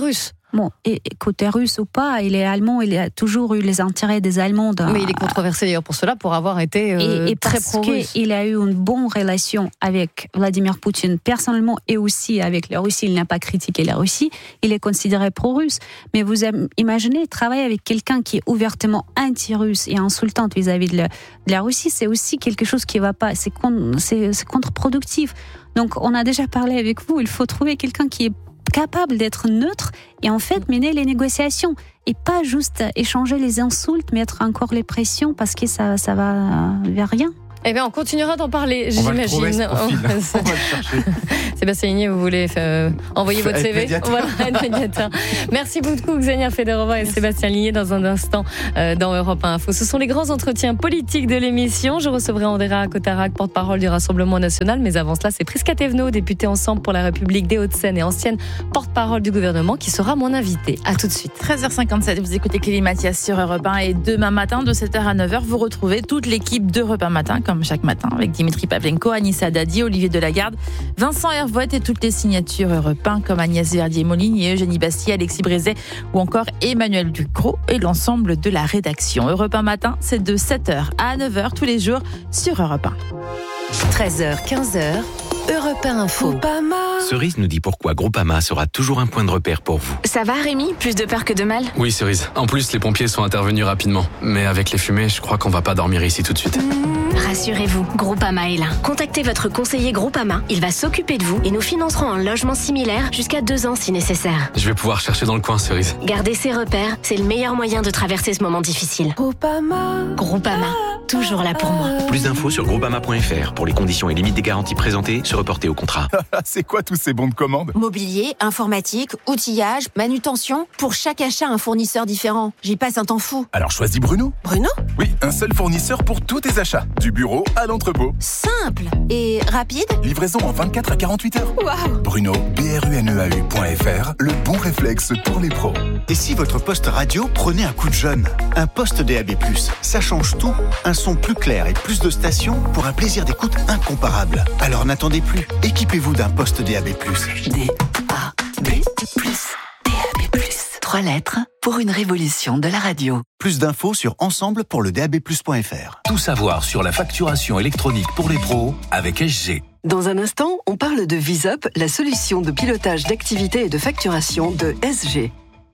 Bon, et côté russe ou pas, il est allemand, il a toujours eu les intérêts des Allemands. Dans, Mais il est controversé d'ailleurs pour cela, pour avoir été euh, et, et très parce pro-russe. qu'il a eu une bonne relation avec Vladimir Poutine personnellement et aussi avec la Russie. Il n'a pas critiqué la Russie, il est considéré pro-russe. Mais vous imaginez travailler avec quelqu'un qui est ouvertement anti-russe et insultant vis-à-vis de la, de la Russie, c'est aussi quelque chose qui ne va pas, c'est, con, c'est, c'est contre-productif. Donc on a déjà parlé avec vous, il faut trouver quelqu'un qui est capable d'être neutre et en fait mener les négociations et pas juste échanger les insultes, mettre encore les pressions parce que ça, ça va vers rien. Eh bien, on continuera d'en parler, on j'imagine. Va le trouver, ce profil. On va le chercher. Sébastien Igné, vous voulez euh, envoyer votre C V? Médiateur. Voilà, être médiateur. Merci beaucoup, Xenia Federova et Merci. Sébastien Ligné, dans un instant euh, dans Europe un Info. Ce sont les grands entretiens politiques de l'émission. Je recevrai Andrea Cotarac, porte-parole du Rassemblement national. Mais avant cela, c'est Prisca Thévenot, députée Ensemble pour la République des Hauts-de-Seine et ancienne porte-parole du gouvernement, qui sera mon invitée. À tout de suite. treize heures cinquante-sept, vous écoutez Clélie Mathias sur Europe un. Et demain matin, de sept heures à neuf heures, vous retrouvez toute l'équipe d'Europe un Matin, comme chaque matin, avec Dimitri Pavlenko, Anissa Dadi, Olivier Delagarde, Vincent Hervouette et toutes les signatures Europe un comme Agnès Verdier-Molinier, Eugénie Bastier, Alexis Brézet ou encore Emmanuel Ducrot et l'ensemble de la rédaction. Europe un Matin, c'est de sept heures à neuf heures tous les jours sur Europe un. treize heures, quinze heures, Europe un Info. Cerise nous dit pourquoi Groupama sera toujours un point de repère pour vous. Ça va Rémi? Plus de peur que de mal? Oui Cerise, en plus les pompiers sont intervenus rapidement. Mais avec les fumées, je crois qu'on va pas dormir ici tout de suite. Mmh, rassurez-vous, Groupama est là. Contactez votre conseiller Groupama, il va s'occuper de vous et nous financerons un logement similaire jusqu'à deux ans si nécessaire. Je vais pouvoir chercher dans le coin Cerise. Garder ses repères, c'est le meilleur moyen de traverser ce moment difficile. Groupama. Groupama, toujours là pour moi. Plus d'infos sur groupama point f r pour les conditions et limites des garanties présentées, se reporter au contrat. C'est quoi tous ces bons de commande? Mobilier, informatique, outillage, manutention. Pour chaque achat, un fournisseur différent. J'y passe un temps fou. Alors choisis Bruno. Bruno? Oui, un seul fournisseur pour tous tes achats. Du bureau à l'entrepôt. Simple et rapide. Livraison en vingt-quatre à quarante-huit heures. Waouh! Bruno, B R U N E A U point F R, le bon réflexe pour les pros. Et si votre poste radio prenait un coup de jeune? Un poste D A B plus, ça change tout. Un son plus clair et plus de stations pour un plaisir d'écoute incomparable. Alors n'attendez plus, équipez-vous d'un poste D A B plus. D A B plus, D A B plus. Trois lettres pour une révolution de la radio. Plus d'infos sur ensemble pour le D A B plus point F R. Tout savoir sur la facturation électronique pour les pros avec S G. Dans un instant, on parle de VisUp, la solution de pilotage d'activité et de facturation de S G.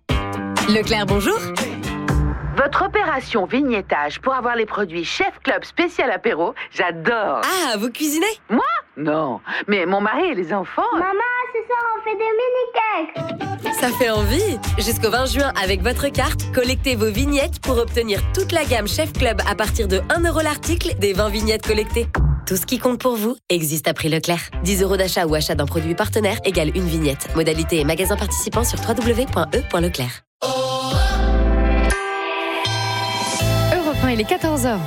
Leclerc, bonjour. Votre opération vignettage pour avoir les produits Chef Club spécial apéro, j'adore. Ah, vous cuisinez? Moi? Non, mais mon mari et les enfants... Maman, ce soir on fait des mini-cakes. Ça fait envie. Jusqu'au vingt juin, avec votre carte, collectez vos vignettes pour obtenir toute la gamme Chef Club à partir de un euro l'article des vingt vignettes collectées. Tout ce qui compte pour vous existe à prix Leclerc. dix euros d'achat ou achat d'un produit partenaire égale une vignette. Modalité et magasin participant sur w w w point e point leclerc. Europe un, il est quatorze heures.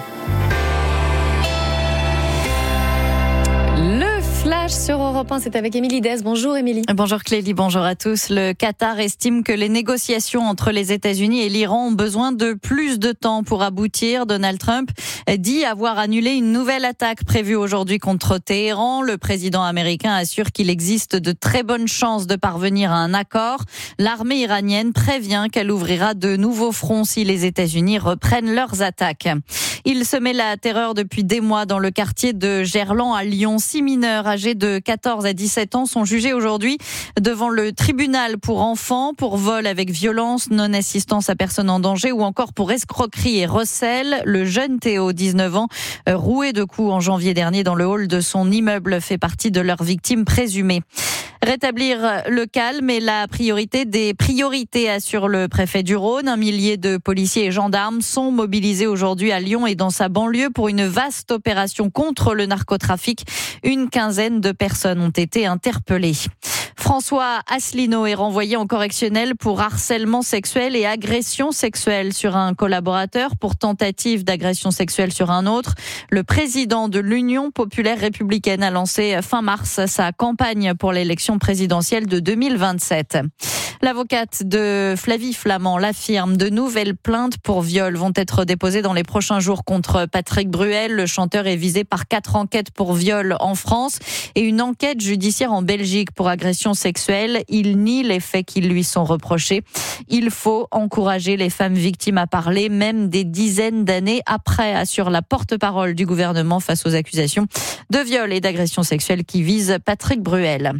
Le flash sur Europe un, c'est avec Émilie Dez. Bonjour Émilie. Bonjour Clélie, bonjour à tous. Le Qatar estime que les négociations entre les États-Unis et l'Iran ont besoin de plus de temps pour aboutir. Donald Trump dit avoir annulé une nouvelle attaque prévue aujourd'hui contre Téhéran. Le président américain assure qu'il existe de très bonnes chances de parvenir à un accord. L'armée iranienne prévient qu'elle ouvrira de nouveaux fronts si les États-Unis reprennent leurs attaques. Il se met la terreur depuis des mois dans le quartier de Gerland à Lyon. Six mineurs âgés de quatorze à dix-sept ans sont jugés aujourd'hui devant le tribunal pour enfants, pour vol avec violence, non-assistance à personne en danger ou encore pour escroquerie et recel. Le jeune Théo, dix-neuf ans, roué de coups en janvier dernier dans le hall de son immeuble, fait partie de leurs victimes présumées. Rétablir le calme est la priorité des priorités, assure le préfet du Rhône. Un millier de policiers et gendarmes sont mobilisés aujourd'hui à Lyon et dans sa banlieue pour une vaste opération contre le narcotrafic. Une quinzaine de personnes ont été interpellées. François Asselineau est renvoyé en correctionnel pour harcèlement sexuel et agression sexuelle sur un collaborateur, pour tentative d'agression sexuelle sur un autre. Le président de l'Union populaire républicaine a lancé fin mars sa campagne pour l'élection présidentielle de deux mille vingt-sept. L'avocate de Flavie Flament l'affirme, de nouvelles plaintes pour viol vont être déposées dans les prochains jours contre Patrick Bruel. Le chanteur est visé par quatre enquêtes pour viol en France et une enquête judiciaire en Belgique pour agression sexuelle. Il nie les faits qui lui sont reprochés. Il faut encourager les femmes victimes à parler, même des dizaines d'années après, assure la porte-parole du gouvernement face aux accusations de viol et d'agression sexuelle qui visent Patrick Bruel.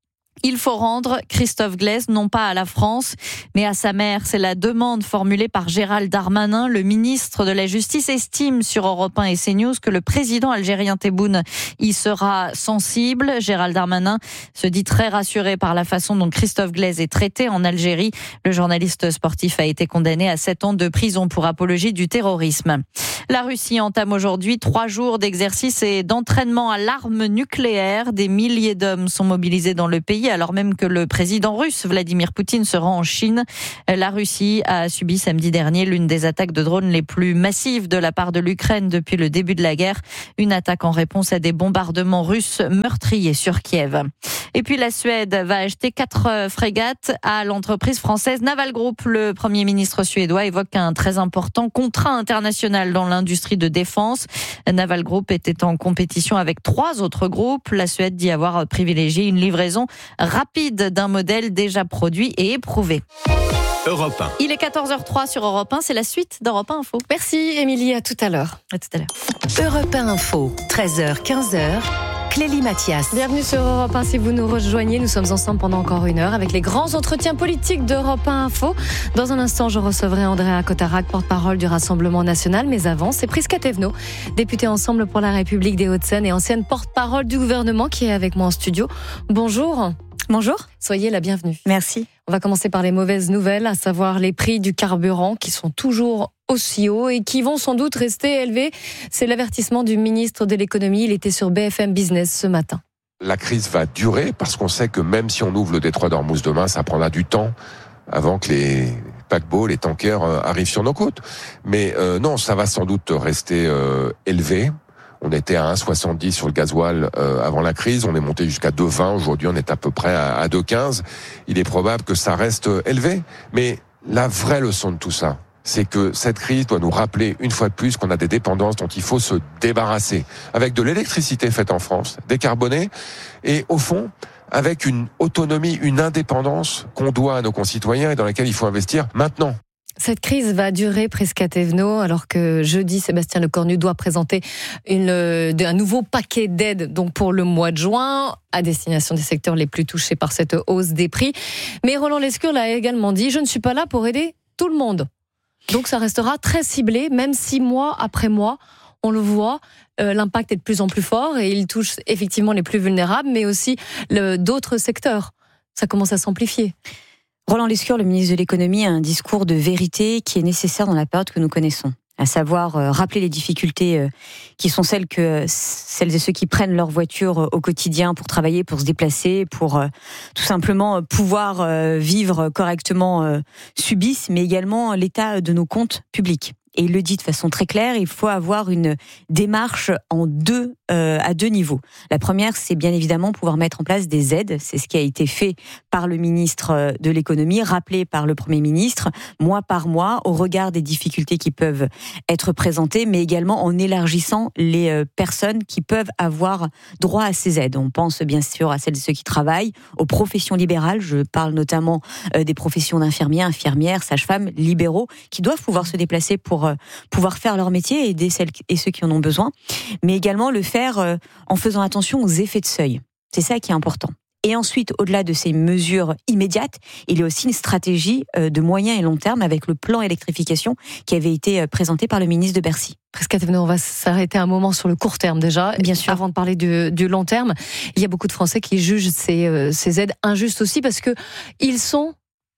Il faut rendre Christophe Glaise non pas à la France, mais à sa mère. C'est la demande formulée par Gérald Darmanin. Le ministre de la Justice estime sur Europe un et CNews que le président algérien Tebboune y sera sensible. Gérald Darmanin se dit très rassuré par la façon dont Christophe Glaise est traité en Algérie. Le journaliste sportif a été condamné à sept ans de prison pour apologie du terrorisme. La Russie entame aujourd'hui trois jours d'exercice et d'entraînement à l'arme nucléaire. Des milliers d'hommes sont mobilisés dans le pays, alors même que le président russe Vladimir Poutine se rend en Chine. La Russie a subi samedi dernier l'une des attaques de drones les plus massives de la part de l'Ukraine depuis le début de la guerre. Une attaque en réponse à des bombardements russes meurtriers sur Kiev. Et puis la Suède va acheter quatre frégates à l'entreprise française Naval Group. Le Premier ministre suédois évoque un très important contrat international dans l'industrie de défense. Naval Group était en compétition avec trois autres groupes. La Suède dit avoir privilégié une livraison rapide d'un modèle déjà produit et éprouvé. Europe un. Il est quatorze heures zéro trois sur Europe un, c'est la suite d'Europe un Info. Merci Émilie, à tout à l'heure. À tout à l'heure. Europe un Info, treize heures quinze. Clélie Mathias. Bienvenue sur Europe un. Si vous nous rejoignez, nous sommes ensemble pendant encore une heure avec les grands entretiens politiques d'Europe un Info. Dans un instant, je recevrai Andrea Cotarac, porte-parole du Rassemblement national. Mais avant, c'est Prisca Thévenot, députée Ensemble pour la République des Hauts-de-Seine et ancienne porte-parole du gouvernement qui est avec moi en studio. Bonjour. Bonjour. Soyez la bienvenue. Merci. On va commencer par les mauvaises nouvelles, à savoir les prix du carburant qui sont toujours aussi hauts et qui vont sans doute rester élevés. C'est l'avertissement du ministre de l'économie. Il était sur B F M Business ce matin. La crise va durer parce qu'on sait que même si on ouvre le détroit d'Ormuz demain, ça prendra du temps avant que les paquebots, les tankers arrivent sur nos côtes. Mais euh, non, ça va sans doute rester euh, élevé. On était à un virgule soixante-dix sur le gasoil euh, avant la crise, on est monté jusqu'à deux virgule vingt, aujourd'hui on est à peu près à, à deux virgule quinze. Il est probable que ça reste élevé, mais la vraie leçon de tout ça, c'est que cette crise doit nous rappeler une fois de plus qu'on a des dépendances dont il faut se débarrasser, avec de l'électricité faite en France, décarbonée, et au fond, avec une autonomie, une indépendance qu'on doit à nos concitoyens et dans laquelle il faut investir maintenant. Cette crise va durer, Prisca Thévenot, alors que jeudi, Sébastien Lecornu doit présenter une, un nouveau paquet d'aides donc pour le mois de juin, à destination des secteurs les plus touchés par cette hausse des prix. Mais Roland Lescure l'a également dit, je ne suis pas là pour aider tout le monde. Donc ça restera très ciblé, même si mois après mois, on le voit, euh, l'impact est de plus en plus fort et il touche effectivement les plus vulnérables, mais aussi le, d'autres secteurs. Ça commence à s'amplifier. Roland Lescure, le ministre de l'économie, a un discours de vérité qui est nécessaire dans la période que nous connaissons. À savoir euh, rappeler les difficultés euh, qui sont celles que celles et ceux qui prennent leur voiture euh, au quotidien pour travailler, pour se déplacer, pour euh, tout simplement euh, pouvoir euh, vivre correctement euh, subissent, mais également l'état de nos comptes publics. Et il le dit de façon très claire, il faut avoir une démarche en deux, euh, à deux niveaux. La première, c'est bien évidemment pouvoir mettre en place des aides. C'est ce qui a été fait par le ministre de l'économie, rappelé par le Premier ministre, mois par mois, au regard des difficultés qui peuvent être présentées, mais également en élargissant les personnes qui peuvent avoir droit à ces aides. On pense bien sûr à celles et ceux qui travaillent, aux professions libérales. Je parle notamment des professions d'infirmiers, infirmières, sages-femmes, libéraux, qui doivent pouvoir se déplacer pour pouvoir faire leur métier et aider celles et ceux qui en ont besoin, mais également le faire en faisant attention aux effets de seuil. C'est ça qui est important. Et ensuite, au-delà de ces mesures immédiates, il y a aussi une stratégie de moyen et long terme avec le plan électrification qui avait été présenté par le ministre de Bercy. Prisca Thévenot, on va s'arrêter un moment sur le court terme déjà, bien sûr, avant de parler du, du long terme. Il y a beaucoup de Français qui jugent ces, ces aides injustes aussi parce que ils sont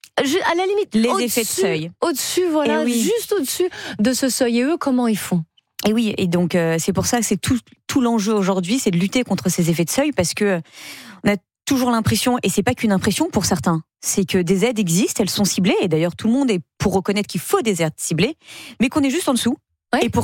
à la limite, les effets de seuil. Au-dessus, voilà, oui. Juste au-dessus de ce seuil. Et eux, comment ils font ? Et oui, et donc euh, c'est pour ça que c'est tout, tout l'enjeu aujourd'hui, c'est de lutter contre ces effets de seuil, parce que on a toujours l'impression, et c'est pas qu'une impression pour certains, c'est que des aides existent, elles sont ciblées, et d'ailleurs tout le monde est pour reconnaître qu'il faut des aides ciblées, mais qu'on est juste en dessous. Ouais. Et pourtant,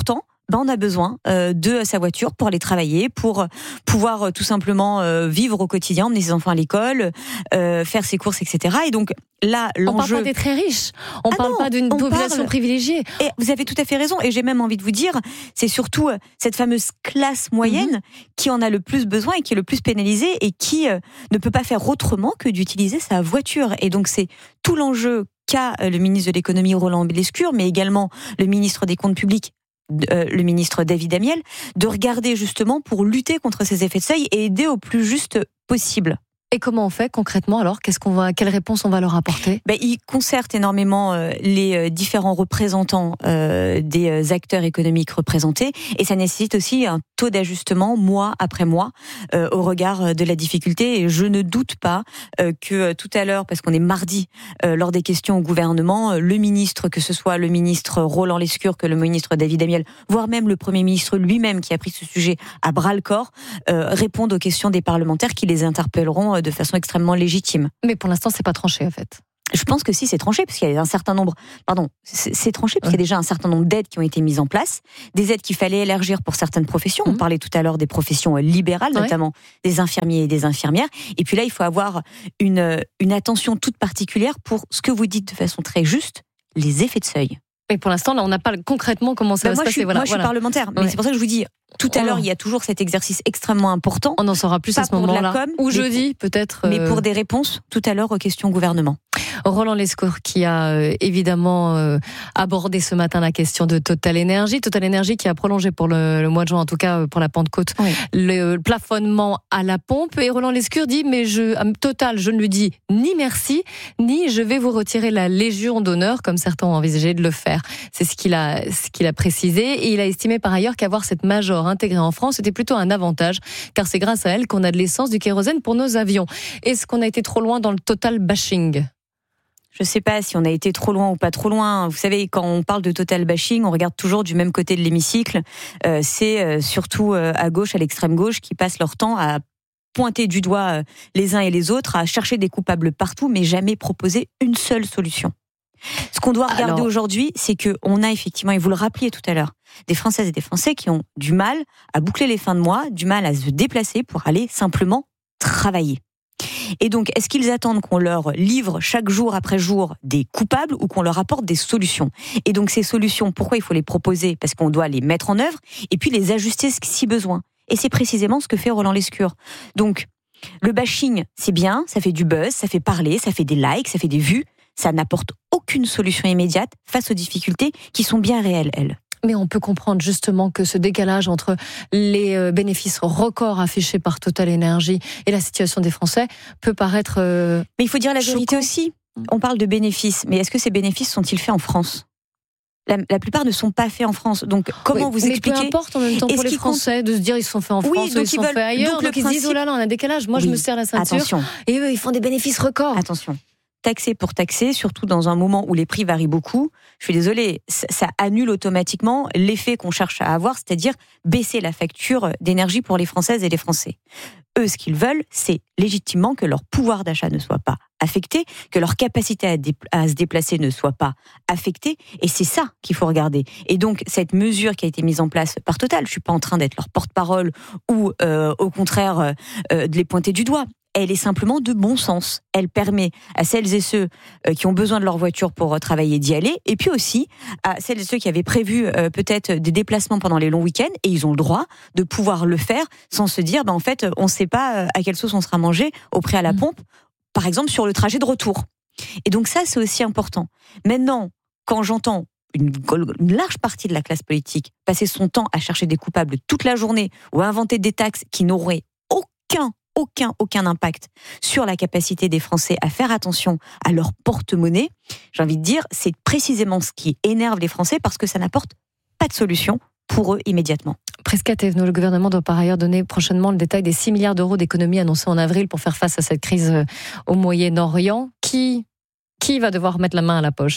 ben on a besoin euh, de sa voiture pour aller travailler, pour pouvoir euh, tout simplement euh, vivre au quotidien, emmener ses enfants à l'école, euh, faire ses courses, et cetera. Et donc là, l'enjeu... On parle pas des très riches, on ah parle non, pas d'une population parle... privilégiée. Et vous avez tout à fait raison, et j'ai même envie de vous dire, c'est surtout cette fameuse classe moyenne mmh. qui en a le plus besoin et qui est le plus pénalisée et qui euh, ne peut pas faire autrement que d'utiliser sa voiture. Et donc c'est tout l'enjeu qu'a le ministre de l'économie Roland Lescure, mais également le ministre des Comptes publics, euh, le ministre David Amiel, de regarder justement pour lutter contre ces effets de seuil et aider au plus juste possible. Et comment on fait concrètement alors ? Qu'est-ce qu'on va, quelle réponse on va leur apporter ? Ben, ils concertent énormément euh, les euh, différents représentants euh, des euh, acteurs économiques représentés, et ça nécessite aussi un taux d'ajustement mois après mois euh, au regard de la difficulté. Et je ne doute pas euh, que euh, tout à l'heure, parce qu'on est mardi, euh, lors des questions au gouvernement, euh, le ministre, que ce soit le ministre Roland Lescure, que le ministre David Amiel, voire même le Premier ministre lui-même qui a pris ce sujet à bras-le-corps, euh, répondent aux questions des parlementaires qui les interpelleront euh, de façon extrêmement légitime. Mais pour l'instant, c'est pas tranché en fait. Je pense que si, c'est tranché, parce qu'il y a un certain nombre... Pardon, c'est, c'est tranché, parce qu'il y a déjà un certain nombre d'aides qui ont été mises en place, des aides qu'il fallait élargir pour certaines professions. Mmh. On parlait tout à l'heure des professions libérales, ouais. notamment des infirmiers et des infirmières. Et puis là, il faut avoir une, une attention toute particulière pour ce que vous dites de façon très juste, les effets de seuil. Mais pour l'instant, là, on n'a pas concrètement comment ça bah va moi, se passer. Je suis, voilà, moi, je voilà. suis parlementaire, mais ouais. c'est pour ça que je vous dis, tout à oh. l'heure, il y a toujours cet exercice extrêmement important. On en saura plus à ce moment-là. Com, ou jeudi, pour, peut-être. Mais pour des réponses, tout à l'heure, aux questions au gouvernement. Roland Lescure qui a euh, évidemment euh, abordé ce matin la question de Total Energy. Total Energy qui a prolongé pour le, le mois de juin, en tout cas pour la Pentecôte, oui. le, le plafonnement à la pompe. Et Roland Lescure dit, mais je, Total, je ne lui dis ni merci, ni je vais vous retirer la Légion d'honneur, comme certains ont envisagé de le faire. C'est ce qu'il a, ce qu'il a précisé. Et il a estimé par ailleurs qu'avoir cette major intégrée en France était plutôt un avantage, car c'est grâce à elle qu'on a de l'essence, du kérosène pour nos avions. Est-ce qu'on a été trop loin dans le Total bashing ? Je ne sais pas si on a été trop loin ou pas trop loin. Vous savez, quand on parle de total bashing, on regarde toujours du même côté de l'hémicycle. Euh, c'est euh, surtout euh, à gauche, à l'extrême gauche, qui passent leur temps à pointer du doigt euh, les uns et les autres, à chercher des coupables partout, mais jamais proposer une seule solution. Ce qu'on doit regarder Alors... aujourd'hui, c'est qu'on a effectivement, et vous le rappeliez tout à l'heure, des Françaises et des Français qui ont du mal à boucler les fins de mois, du mal à se déplacer pour aller simplement travailler. Et donc, est-ce qu'ils attendent qu'on leur livre chaque jour après jour des coupables ou qu'on leur apporte des solutions ? Et donc, ces solutions, pourquoi il faut les proposer ? Parce qu'on doit les mettre en œuvre et puis les ajuster si besoin. Et c'est précisément ce que fait Roland Lescure. Donc, le bashing, c'est bien, ça fait du buzz, ça fait parler, ça fait des likes, ça fait des vues. Ça n'apporte aucune solution immédiate face aux difficultés qui sont bien réelles, elles. Mais on peut comprendre justement que ce décalage entre les bénéfices records affichés par Total Energy et la situation des Français peut paraître euh, Mais il faut dire la choquant. vérité aussi. On parle de bénéfices, mais est-ce que ces bénéfices sont-ils faits en France ? La, la plupart ne sont pas faits en France. Donc, comment oui, vous mais expliquer ? Mais peu importe en même temps pour les Français compte... de se dire ils se sont faits en France oui, ou ils se sont veulent... faits ailleurs. Donc, donc ils principe... se disent oh là là, on a un décalage. Moi, oui. je me serre la ceinture. Attention. Et eux, ils font des bénéfices records. Attention. Taxer pour taxer, surtout dans un moment où les prix varient beaucoup, je suis désolée, ça, ça annule automatiquement l'effet qu'on cherche à avoir, c'est-à-dire baisser la facture d'énergie pour les Françaises et les Français. Eux, ce qu'ils veulent, c'est légitimement que leur pouvoir d'achat ne soit pas affecté, que leur capacité à, dé- à se déplacer ne soit pas affectée, et c'est ça qu'il faut regarder. Et donc, cette mesure qui a été mise en place par Total, je suis pas en train d'être leur porte-parole ou, euh, au contraire, euh, de les pointer du doigt. Elle est simplement de bon sens. Elle permet à celles et ceux qui ont besoin de leur voiture pour travailler d'y aller, et puis aussi à celles et ceux qui avaient prévu euh, peut-être des déplacements pendant les longs week-ends, et ils ont le droit de pouvoir le faire sans se dire, ben en fait, on ne sait pas à quelle sauce on sera mangé au prix à la pompe, par exemple sur le trajet de retour. Et donc ça, c'est aussi important. Maintenant, quand j'entends une, une large partie de la classe politique passer son temps à chercher des coupables toute la journée ou à inventer des taxes qui n'auraient aucun aucun, aucun impact sur la capacité des Français à faire attention à leur porte-monnaie, j'ai envie de dire, c'est précisément ce qui énerve les Français parce que ça n'apporte pas de solution pour eux immédiatement. Prisca Thévenot, le gouvernement doit par ailleurs donner prochainement le détail des six milliards d'euros d'économies annoncées en avril pour faire face à cette crise au Moyen-Orient. Qui, qui va devoir mettre la main à la poche ?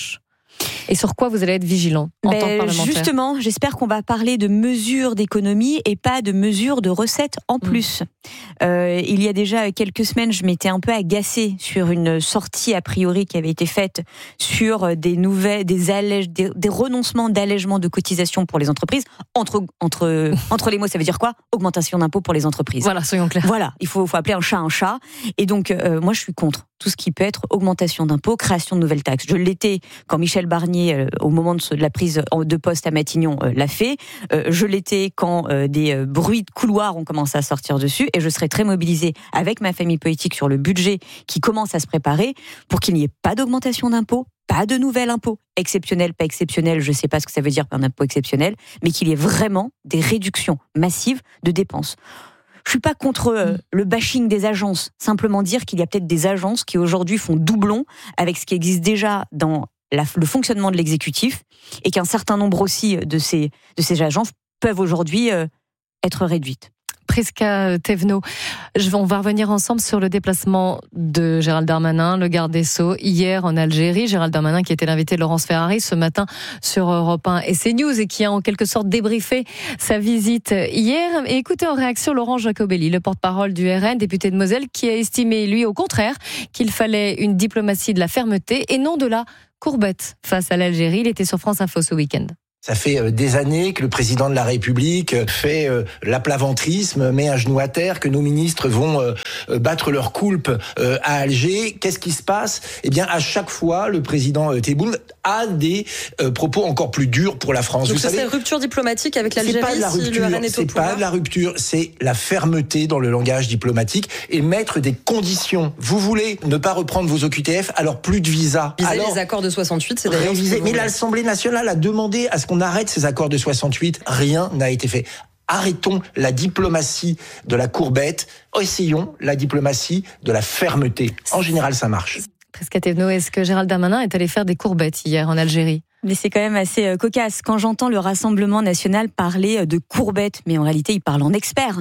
Et sur quoi vous allez être vigilant en ben, tant que parlementaire ? Justement, j'espère qu'on va parler de mesures d'économie et pas de mesures de recettes en plus. Mmh. Euh, il y a déjà quelques semaines, je m'étais un peu agacée sur une sortie a priori qui avait été faite sur des nouvelles, des, allège, des, des renoncements d'allègement de cotisations pour les entreprises. Entre, entre, entre les mots, ça veut dire quoi ? Augmentation d'impôts pour les entreprises. Voilà, soyons clairs. Voilà, il faut, faut appeler un chat un chat. Et donc, euh, moi, je suis contre tout ce qui peut être augmentation d'impôts, création de nouvelles taxes. Je l'étais quand Michel Barnier, euh, au moment de, de la prise de poste à Matignon, euh, l'a fait. Euh, je l'étais quand euh, des euh, bruits de couloirs ont commencé à sortir dessus. Et je serai très mobilisée avec ma famille politique sur le budget qui commence à se préparer pour qu'il n'y ait pas d'augmentation d'impôts, pas de nouvel impôt. Exceptionnel, pas exceptionnel, je ne sais pas ce que ça veut dire un impôt exceptionnel, mais qu'il y ait vraiment des réductions massives de dépenses. Je suis pas contre euh, le bashing des agences, simplement dire qu'il y a peut-être des agences qui aujourd'hui font doublon avec ce qui existe déjà dans la, le fonctionnement de l'exécutif et qu'un certain nombre aussi de ces, de ces agences peuvent aujourd'hui euh, être réduites. Prisca Thévenot, on va revenir ensemble sur le déplacement de Gérald Darmanin, le garde des Sceaux, hier en Algérie. Gérald Darmanin qui était l'invité de Laurence Ferrari ce matin sur Europe un et CNews et qui a en quelque sorte débriefé sa visite hier. Et écoutez en réaction Laurent Jacobelli, le porte-parole du R N, député de Moselle, qui a estimé, lui, au contraire, qu'il fallait une diplomatie de la fermeté et non de la courbette face à l'Algérie. Il était sur France Info ce week-end. Ça fait des années que le président de la République fait l'aplaventrisme, met un genou à terre, que nos ministres vont battre leur coulpe à Alger. Qu'est-ce qui se passe ? Eh bien, à chaque fois, le président Tebboune a des propos encore plus durs pour la France. Donc Vous ça, savez, c'est rupture diplomatique avec l'Algérie. C'est pas de la rupture, si le R N est au c'est pouvoir. pas de la rupture, c'est la fermeté dans le langage diplomatique et mettre des conditions. Vous voulez ne pas reprendre vos O Q T F, alors plus de visa. Viser Alors, les accords de soixante-huit, c'est d'ailleurs. réviser. Mais l'Assemblée nationale a demandé à ce qu'on arrête ces accords de soixante-huit. Rien n'a été fait. Arrêtons la diplomatie de la courbette. Essayons la diplomatie de la fermeté. En général, ça marche. Prisca Thévenot, est-ce que Gérald Darmanin est allé faire des courbettes hier en Algérie ? Mais c'est quand même assez cocasse. Quand j'entends le Rassemblement national parler de courbettes, mais en réalité, il parle en expert.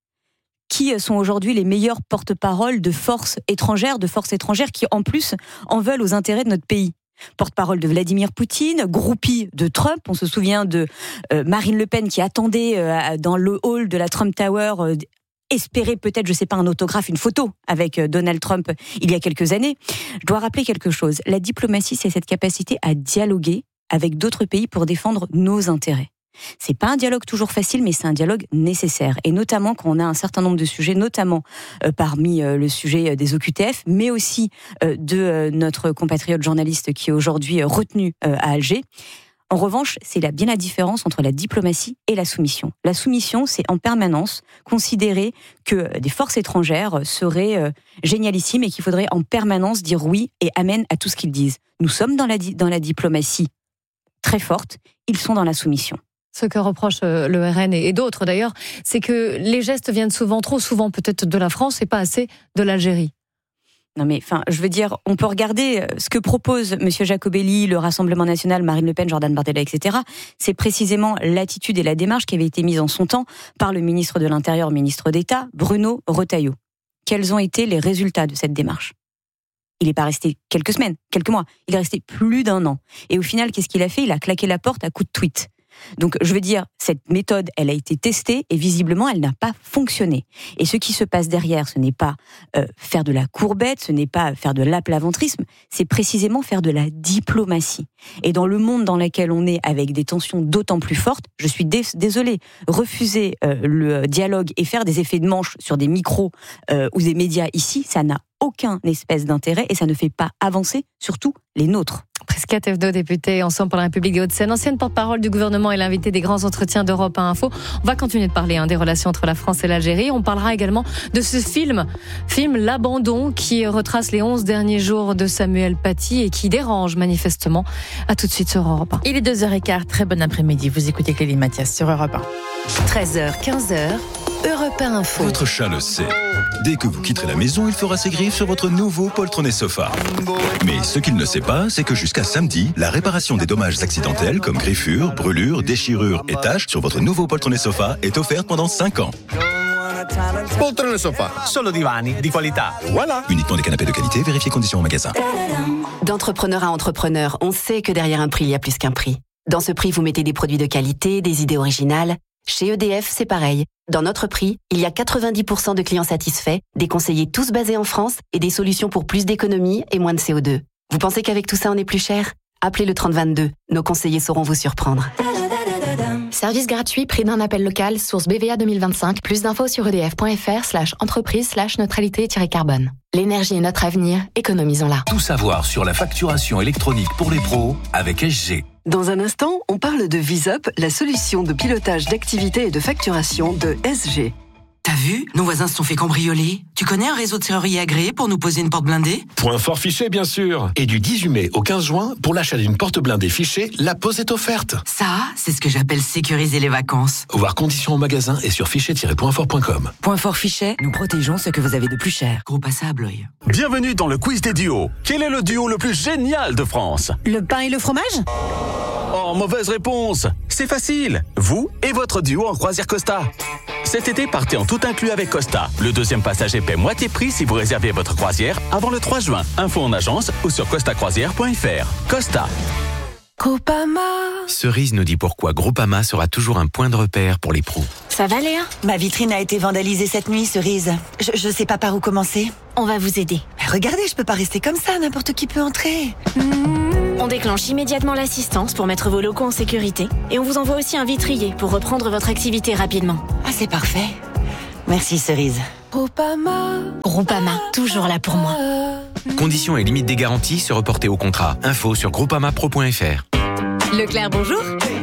Qui sont aujourd'hui les meilleurs porte-parole de forces étrangères, de forces étrangères qui, en plus, en veulent aux intérêts de notre pays. Porte-parole de Vladimir Poutine, groupie de Trump. On se souvient de euh, Marine Le Pen qui attendait euh, dans le hall de la Trump Tower, euh, espérer peut-être, je sais pas, un autographe, une photo avec euh, Donald Trump il y a quelques années. Je dois rappeler quelque chose. La diplomatie, c'est cette capacité à dialoguer avec d'autres pays pour défendre nos intérêts. C'est pas un dialogue toujours facile, mais c'est un dialogue nécessaire. Et notamment quand on a un certain nombre de sujets, notamment euh, parmi euh, le sujet des O Q T F, mais aussi euh, de euh, notre compatriote journaliste qui est aujourd'hui euh, retenu euh, à Alger. En revanche, c'est là bien la différence entre la diplomatie et la soumission. La soumission, c'est en permanence considérer que des forces étrangères seraient euh, génialissimes et qu'il faudrait en permanence dire oui et amen à tout ce qu'ils disent. Nous sommes dans la, di- dans la diplomatie très forte, ils sont dans la soumission. Ce que reproche le R N et d'autres d'ailleurs, c'est que les gestes viennent souvent, trop souvent peut-être de la France et pas assez de l'Algérie. Non mais, enfin, je veux dire, on peut regarder ce que propose M. Jacobelli, le Rassemblement national, Marine Le Pen, Jordan Bardella, et cetera. C'est précisément l'attitude et la démarche qui avait été mise en son temps par le ministre de l'Intérieur, ministre d'État, Bruno Retailleau. Quels ont été les résultats de cette démarche ? Il n'est pas resté quelques semaines, quelques mois. Il est resté plus d'un an. Et au final, qu'est-ce qu'il a fait ? Il a claqué la porte à coups de tweet. Donc, je veux dire, cette méthode, elle a été testée et visiblement, elle n'a pas fonctionné. Et ce qui se passe derrière, ce n'est pas euh, faire de la courbette, ce n'est pas faire de l'aplaventrisme, c'est précisément faire de la diplomatie. Et dans le monde dans lequel on est, avec des tensions d'autant plus fortes, je suis dés- désolée, refuser euh, le dialogue et faire des effets de manche sur des micros euh, ou des médias ici, ça n'a aucun espèce d'intérêt et ça ne fait pas avancer, surtout les nôtres. Prisca Thévenot, députée Ensemble pour la République des Hauts-de-Seine, ancienne porte-parole du gouvernement et l'invitée des grands entretiens d'Europe un Info. On va continuer de parler hein, des relations entre la France et l'Algérie. On parlera également de ce film, film L'Abandon, qui retrace les onze derniers jours de Samuel Paty et qui dérange manifestement. À tout de suite sur Europe un. Il est deux heures quinze, très bon après-midi. Vous écoutez Clélie Mathias sur Europe un. treize heures, quinze heures, Europe un Info. Votre chat le sait. Dès que vous quitterez la maison, il fera ses griffes sur votre nouveau poltronné sofa. Mais ce qu'il ne sait pas, c'est que jusqu'à samedi, la réparation des dommages accidentels comme griffures, brûlures, déchirures et taches sur votre nouveau poltronné sofa est offerte pendant cinq ans. Poltrone Sofa, solo divani di qualità. Voilà. Uniquement des canapés de qualité, vérifiez conditions au magasin. D'entrepreneur à entrepreneur, on sait que derrière un prix, il y a plus qu'un prix. Dans ce prix, vous mettez des produits de qualité, des idées originales. Chez E D F, c'est pareil. Dans notre prix, il y a quatre-vingt-dix pour cent de clients satisfaits, des conseillers tous basés en France et des solutions pour plus d'économie et moins de C O deux. Vous pensez qu'avec tout ça, on est plus cher ? Appelez le trente vingt-deux. Nos conseillers sauront vous surprendre. Service gratuit, prix d'un appel local, source B V A deux mille vingt-cinq. Plus d'infos sur edf.fr slash entreprise slash neutralité-carbone. L'énergie est notre avenir, économisons-la. Tout savoir sur la facturation électronique pour les pros avec S G. Dans un instant, on parle de VisUp, la solution de pilotage d'activité et de facturation de S G. T'as vu ? Nos voisins se sont fait cambrioler. Tu connais un réseau de serruriers agréé pour nous poser une porte blindée ? Point fort Fichet, bien sûr. Et du dix-huit mai au quinze juin, pour l'achat d'une porte blindée Fichet, la pose est offerte. Ça, c'est ce que j'appelle sécuriser les vacances. Voir conditions au magasin et sur fichet tiret point fort point com. Point fort Fichet, nous protégeons ce que vous avez de plus cher. Groupe Assa à Blois. Bienvenue dans le quiz des duos. Quel est le duo le plus génial de France ? Le pain et le fromage ? Oh, mauvaise réponse. C'est facile. Vous et votre duo en croisière Costa. Cet été, partez en tout inclus avec Costa. Le deuxième passager paie moitié prix si vous réservez votre croisière avant le trois juin. Info en agence ou sur costa croisière point f r. Costa. Groupama. Cerise nous dit pourquoi Groupama sera toujours un point de repère pour les pros. Ça va, Léa ? Ma vitrine a été vandalisée cette nuit, Cerise. Je, je sais pas par où commencer. On va vous aider. Mais regardez, je peux pas rester comme ça, n'importe qui peut entrer. Mmh. On déclenche immédiatement l'assistance pour mettre vos locaux en sécurité. Et on vous envoie aussi un vitrier pour reprendre votre activité rapidement. Ah, c'est parfait. Merci, Cerise. Groupama. Groupama, toujours là pour moi. Conditions et limites des garanties se reporter au contrat. Info sur groupama pro point f r. Leclerc, bonjour.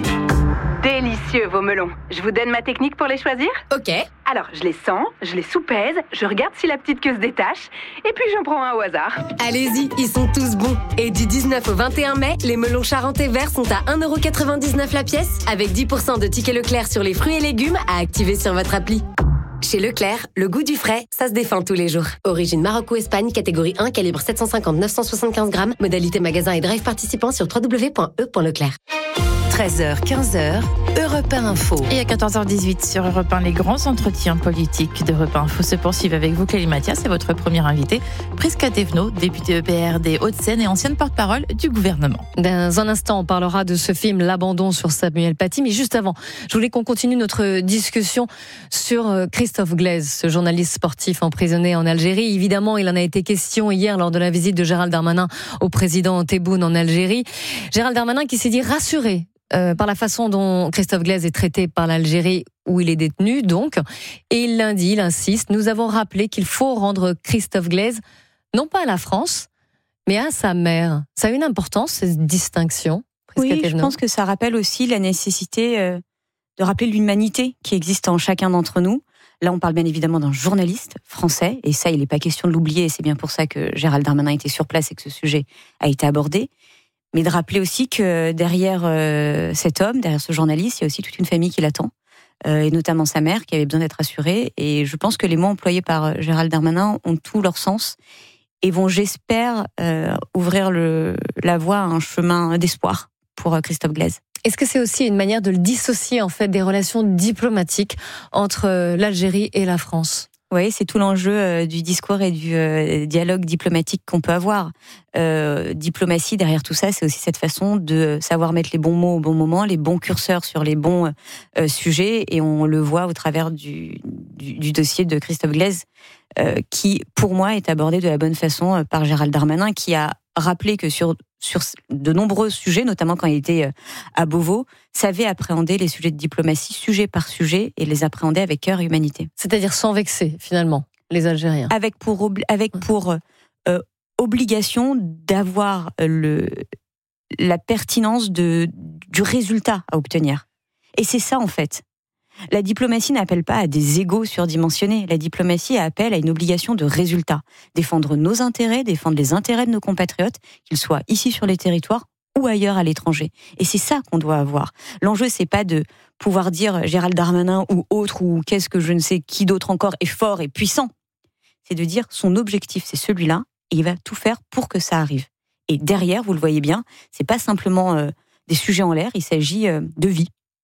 Délicieux vos melons. Je vous donne ma technique pour les choisir ? Ok. Alors, je les sens, je les soupèse, je regarde si la petite queue se détache, et puis j'en prends un au hasard. Allez-y, ils sont tous bons. Et du dix-neuf au vingt et un mai, les melons charentais verts sont à un euro quatre-vingt-dix-neuf la pièce, avec dix pour cent de tickets Leclerc sur les fruits et légumes à activer sur votre appli. Chez Leclerc, le goût du frais, ça se défend tous les jours. Origine Maroc ou Espagne, catégorie un, calibre sept cent cinquante neuf cent soixante-quinze grammes. Modalité magasin et drive participant sur w w w point e point leclerc. treize heures quinze, Europe un Info. Et à quatorze heures dix-huit sur Europe un, les grands entretiens politiques d'Europe un Info se poursuivent avec vous, Clélie Mathias, et votre premier invité, Prisca Thévenot, députée E P R des Hauts-de-Seine et ancienne porte-parole du gouvernement. Dans un instant, on parlera de ce film L'Abandon sur Samuel Paty, mais juste avant, je voulais qu'on continue notre discussion sur Christophe Glaise, ce journaliste sportif emprisonné en Algérie. Évidemment, il en a été question hier lors de la visite de Gérald Darmanin au président Tebboune en Algérie. Gérald Darmanin qui s'est dit rassuré Euh, par la façon dont Christophe Glaise est traité par l'Algérie où il est détenu, donc. Et il l'indique, il insiste, nous avons rappelé qu'il faut rendre Christophe Glaise, non pas à la France, mais à sa mère. Ça a une importance, cette distinction, Prisca Oui, Thévenot. je pense que ça rappelle aussi la nécessité euh, de rappeler l'humanité qui existe en chacun d'entre nous. Là, on parle bien évidemment d'un journaliste français, et ça, il n'est pas question de l'oublier, et c'est bien pour ça que Gérald Darmanin était sur place et que ce sujet a été abordé. Mais de rappeler aussi que derrière euh, cet homme, derrière ce journaliste, il y a aussi toute une famille qui l'attend, euh, et notamment sa mère qui avait besoin d'être assurée. Et je pense que les mots employés par Gérald Darmanin ont tout leur sens et vont, j'espère, euh, ouvrir le, la voie à un chemin d'espoir pour Christophe Glaise. Est-ce que c'est aussi une manière de le dissocier en fait des relations diplomatiques entre l'Algérie et la France ? Oui, c'est tout l'enjeu euh, du discours et du euh, dialogue diplomatique qu'on peut avoir. Euh, diplomatie, derrière tout ça, c'est aussi cette façon de savoir mettre les bons mots au bon moment, les bons curseurs sur les bons euh, sujets, et on le voit au travers du, du, du dossier de Christophe Glaise, euh, qui, pour moi, est abordé de la bonne façon euh, par Gérald Darmanin, qui a rappelé que sur sur de nombreux sujets, notamment quand il était à Beauvau, savait appréhender les sujets de diplomatie, sujet par sujet, et les appréhender avec cœur et humanité. C'est-à-dire sans vexer, finalement, les Algériens. Avec pour, obli- avec pour euh, obligation d'avoir le, la pertinence de, du résultat à obtenir. Et c'est ça, en fait. La diplomatie n'appelle pas à des égos surdimensionnés. La diplomatie appelle à une obligation de résultat. Défendre nos intérêts, défendre les intérêts de nos compatriotes, qu'ils soient ici sur les territoires ou ailleurs à l'étranger. Et c'est ça qu'on doit avoir. L'enjeu, c'est pas de pouvoir dire Gérald Darmanin ou autre, ou qu'est-ce que je ne sais qui d'autre encore est fort et puissant. C'est de dire son objectif, c'est celui-là, et il va tout faire pour que ça arrive. Et derrière, vous le voyez bien, c'est pas simplement euh, des sujets en l'air, il s'agit euh, de vie.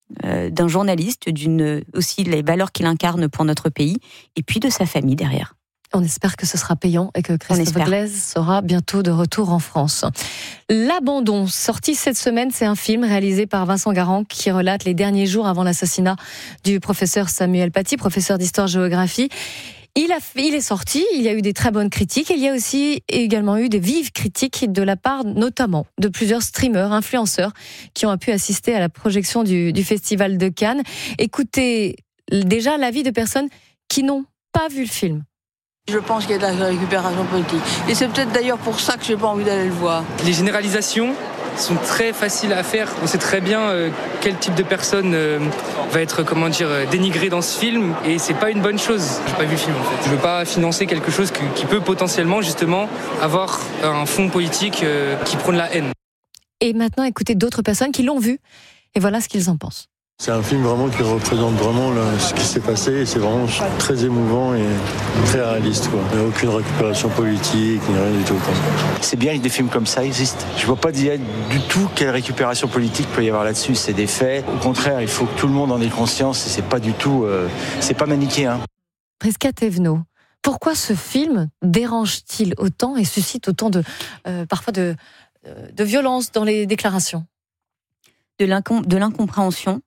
euh, d'un journaliste, d'une aussi les valeurs qu'il incarne pour notre pays, et puis de sa famille derrière. On espère que ce sera payant et que Christophe Glaise sera bientôt de retour en France. L'Abandon, sorti cette semaine, c'est un film réalisé par Vincent Garand qui relate les derniers jours avant l'assassinat du professeur Samuel Paty, professeur d'histoire-géographie. Il, a, il est sorti, il y a eu des très bonnes critiques, il y a aussi également eu des vives critiques de la part notamment de plusieurs streamers, influenceurs qui ont pu assister à la projection du, du Festival de Cannes. Écoutez déjà l'avis de personnes qui n'ont pas vu le film. Je pense qu'il y a de la récupération politique. Et c'est peut-être d'ailleurs pour ça que j'ai pas envie d'aller le voir. Les généralisations sont très faciles à faire. On sait très bien euh, quel type de personne euh, va être, comment dire, dénigré dans ce film, et c'est pas une bonne chose. J'ai pas vu le film en fait. Je veux pas financer quelque chose qui, qui peut potentiellement justement avoir un fond politique euh, qui prône la haine. Et maintenant, écoutez d'autres personnes qui l'ont vu, et voilà ce qu'ils en pensent. C'est un film vraiment qui représente vraiment là, ce qui s'est passé, et c'est vraiment très émouvant et très réaliste, quoi. Il n'y a aucune récupération politique, ni rien du tout, quoi. C'est bien que des films comme ça existent. Je ne vois pas du tout quelle récupération politique peut y avoir là-dessus. C'est des faits. Au contraire, il faut que tout le monde en ait conscience, et c'est pas du tout, euh, c'est pas manichéen. Prisca Thévenot, pourquoi ce film dérange-t-il autant et suscite autant de, euh, parfois de, euh, de violence dans les déclarations ? De, l'incom- de l'incompréhension,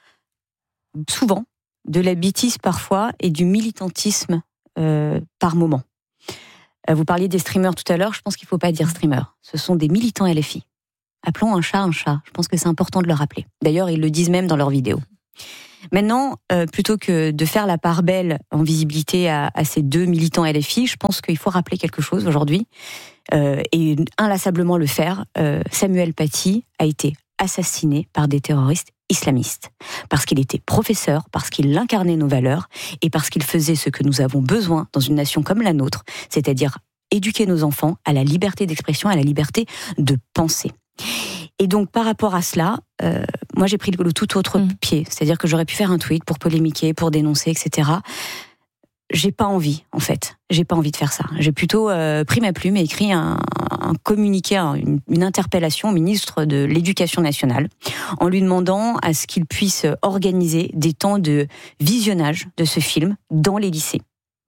souvent, de la bêtise parfois et du militantisme euh, par moment. Euh, vous parliez des streamers tout à l'heure, je pense qu'il ne faut pas dire streamers. Ce sont des militants L F I. Appelons un chat un chat, je pense que c'est important de le rappeler. D'ailleurs, ils le disent même dans leurs vidéos. Maintenant, euh, plutôt que de faire la part belle en visibilité à, à ces deux militants L F I, je pense qu'il faut rappeler quelque chose aujourd'hui, euh, et inlassablement le faire. Euh, Samuel Paty a été assassiné par des terroristes islamistes, parce qu'il était professeur, parce qu'il incarnait nos valeurs, et parce qu'il faisait ce que nous avons besoin dans une nation comme la nôtre, c'est-à-dire éduquer nos enfants à la liberté d'expression, à la liberté de penser. Et donc, par rapport à cela, euh, moi j'ai pris le tout autre mmh. pied, c'est-à-dire que j'aurais pu faire un tweet pour polémiquer, pour dénoncer, et cetera. J'ai pas envie, en fait. J'ai pas envie de faire ça. J'ai plutôt euh, pris ma plume et écrit un, un communiqué, une, une interpellation au ministre de l'Éducation nationale, en lui demandant à ce qu'il puisse organiser des temps de visionnage de ce film dans les lycées.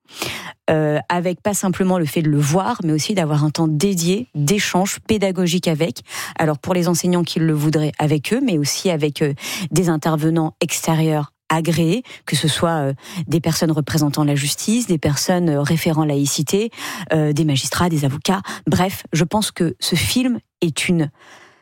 Euh, avec pas simplement le fait de le voir, mais aussi d'avoir un temps dédié, d'échange pédagogique avec. Alors pour les enseignants qui le voudraient, avec eux, mais aussi avec euh, des intervenants extérieurs agréés, que ce soit euh, des personnes représentant la justice, des personnes euh, référant laïcité, euh, des magistrats, des avocats. Bref, je pense que ce film est une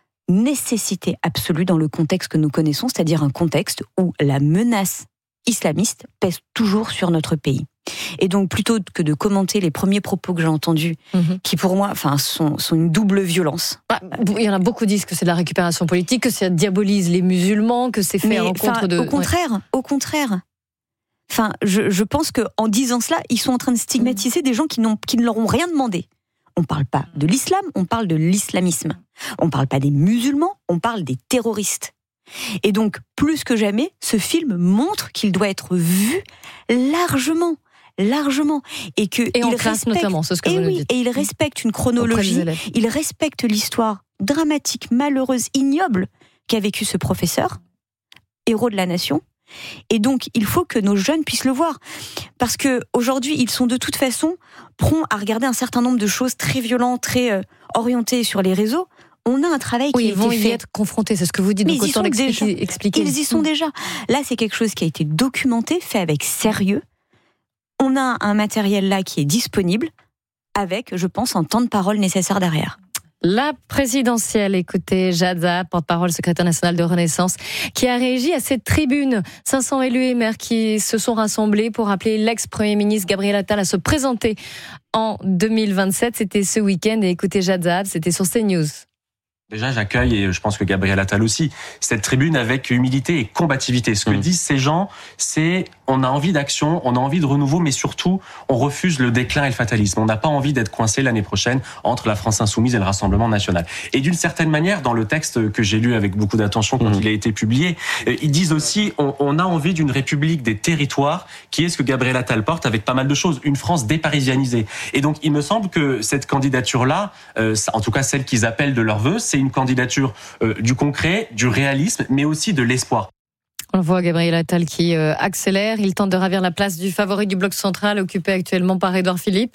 nécessité absolue dans le contexte que nous connaissons, c'est-à-dire un contexte où la menace islamiste pèse toujours sur notre pays. Et donc, plutôt que de commenter les premiers propos que j'ai entendus, mmh. qui pour moi enfin, sont, sont une double violence. Ah, il y en a beaucoup qui disent que c'est de la récupération politique, que ça diabolise les musulmans, que c'est fait à l'encontre de... Au contraire, ouais. au contraire. Enfin, je, je pense qu'en disant cela, ils sont en train de stigmatiser mmh. des gens qui, n'ont, qui ne leur ont rien demandé. On ne parle pas de l'islam, on parle de l'islamisme. On ne parle pas des musulmans, on parle des terroristes. Et donc, plus que jamais, ce film montre qu'il doit être vu largement. largement et que et en classe notamment, c'est ce que et vous oui, nous dites. Et il respecte une chronologie, il respecte l'histoire dramatique, malheureuse, ignoble qu'a vécu ce professeur, héros de la nation. Et donc, il faut que nos jeunes puissent le voir. Parce que aujourd'hui, ils sont de toute façon prompts à regarder un certain nombre de choses très violentes, très euh, orientées sur les réseaux. On a un travail oui, qui a été fait. Ils vont y être confrontés, c'est ce que vous dites. Mais donc ils, y autant sont l'expliquer, déjà. expliquer. Ils y sont déjà. Là, c'est quelque chose qui a été documenté, fait avec sérieux. On a un matériel là qui est disponible, avec, je pense, un temps de parole nécessaire derrière. La présidentielle, écoutez, Jadza, porte-parole secrétaire nationale de Renaissance, qui a réagi à cette tribune. cinq cents élus et maires qui se sont rassemblés pour appeler l'ex-premier ministre Gabriel Attal à se présenter en deux mille vingt-sept. C'était ce week-end. Et écoutez, Jadza, c'était sur CNews. Déjà, j'accueille, et je pense que Gabriel Attal aussi, cette tribune avec humilité et combativité. Ce que mmh. disent ces gens, c'est on a envie d'action, on a envie de renouveau, mais surtout, on refuse le déclin et le fatalisme. On n'a pas envie d'être coincé l'année prochaine entre la France insoumise et le Rassemblement national. Et d'une certaine manière, dans le texte que j'ai lu avec beaucoup d'attention quand mmh. il a été publié, ils disent aussi on, on a envie d'une république des territoires, qui est ce que Gabriel Attal porte avec pas mal de choses, une France déparisianisée. Et donc, il me semble que cette candidature-là, euh, en tout cas celle qu'ils appellent de leur vœu, c'est une candidature euh, du concret, du réalisme, mais aussi de l'espoir. On voit Gabriel Attal qui euh, accélère. Il tente de ravir la place du favori du bloc central, occupé actuellement par Édouard Philippe.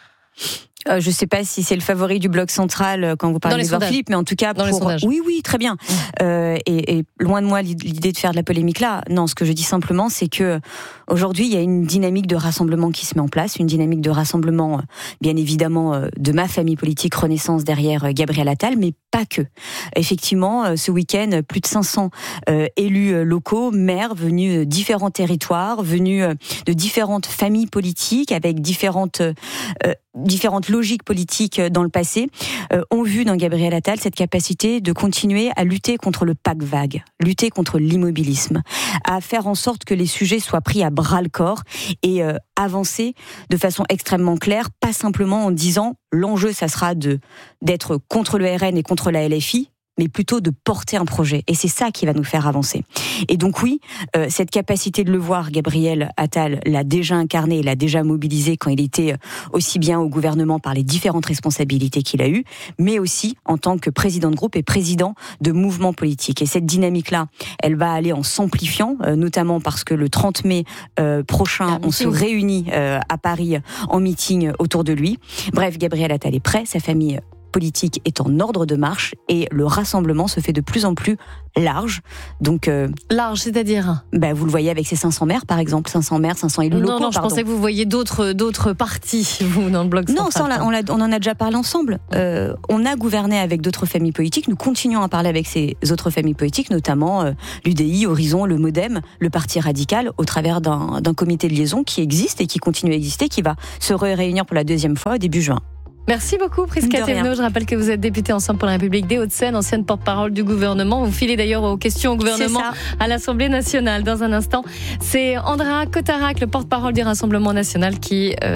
Euh, je ne sais pas si c'est le favori du bloc central quand vous parlez d'Édouard Philippe, mais en tout cas, dans pour... oui, oui, très bien. Mmh. Euh, et, et loin de moi l'idée de faire de la polémique là. Non, ce que je dis simplement, c'est que aujourd'hui, il y a une dynamique de rassemblement qui se met en place, une dynamique de rassemblement, bien évidemment, de ma famille politique Renaissance derrière Gabriel Attal, mais pas que. Effectivement, ce week-end, plus de cinq cents euh, élus locaux, maires venus de différents territoires, venus de différentes familles politiques, avec différentes euh, différentes logiques politiques dans le passé, euh, ont vu dans Gabriel Attal cette capacité de continuer à lutter contre le pack vague, lutter contre l'immobilisme, à faire en sorte que les sujets soient pris à bras-le-corps et euh, avancer de façon extrêmement claire, pas simplement en disant l'enjeu ça sera de d'être contre le R N et contre la L F I, mais plutôt de porter un projet. Et c'est ça qui va nous faire avancer. Et donc oui, euh, cette capacité de le voir, Gabriel Attal l'a déjà incarné, l'a déjà mobilisé quand il était aussi bien au gouvernement par les différentes responsabilités qu'il a eues, mais aussi en tant que président de groupe et président de mouvement politique. Et cette dynamique-là, elle va aller en s'amplifiant, euh, notamment parce que le trente mai euh, prochain, on se réunit euh, à Paris en meeting autour de lui. Bref, Gabriel Attal est prêt, sa famille politique est en ordre de marche et le rassemblement se fait de plus en plus large. Donc euh, large, c'est-à-dire bah, vous le voyez avec ces cinq cents maires, par exemple, cinq cents maires, cinq cents élus locaux. Non, non, je pardon. pensais que vous voyiez d'autres d'autres partis, vous, dans le bloc central. Non, ça, on, l'a, on, l'a, on en a déjà parlé ensemble. Euh, on a gouverné avec d'autres familles politiques. Nous continuons à parler avec ces autres familles politiques, notamment euh, l'U D I, Horizon, le MoDem, le Parti Radical, au travers d'un, d'un comité de liaison qui existe et qui continue à exister, qui va se réunir pour la deuxième fois au début juin. Merci beaucoup, Prisca Thévenot. Je rappelle que vous êtes députée Ensemble pour la République des Hauts-de-Seine, ancienne porte-parole du gouvernement. Vous filez d'ailleurs aux questions au gouvernement à l'Assemblée nationale. Dans un instant, c'est Andrea Cotarac, le porte-parole du Rassemblement national, qui... Euh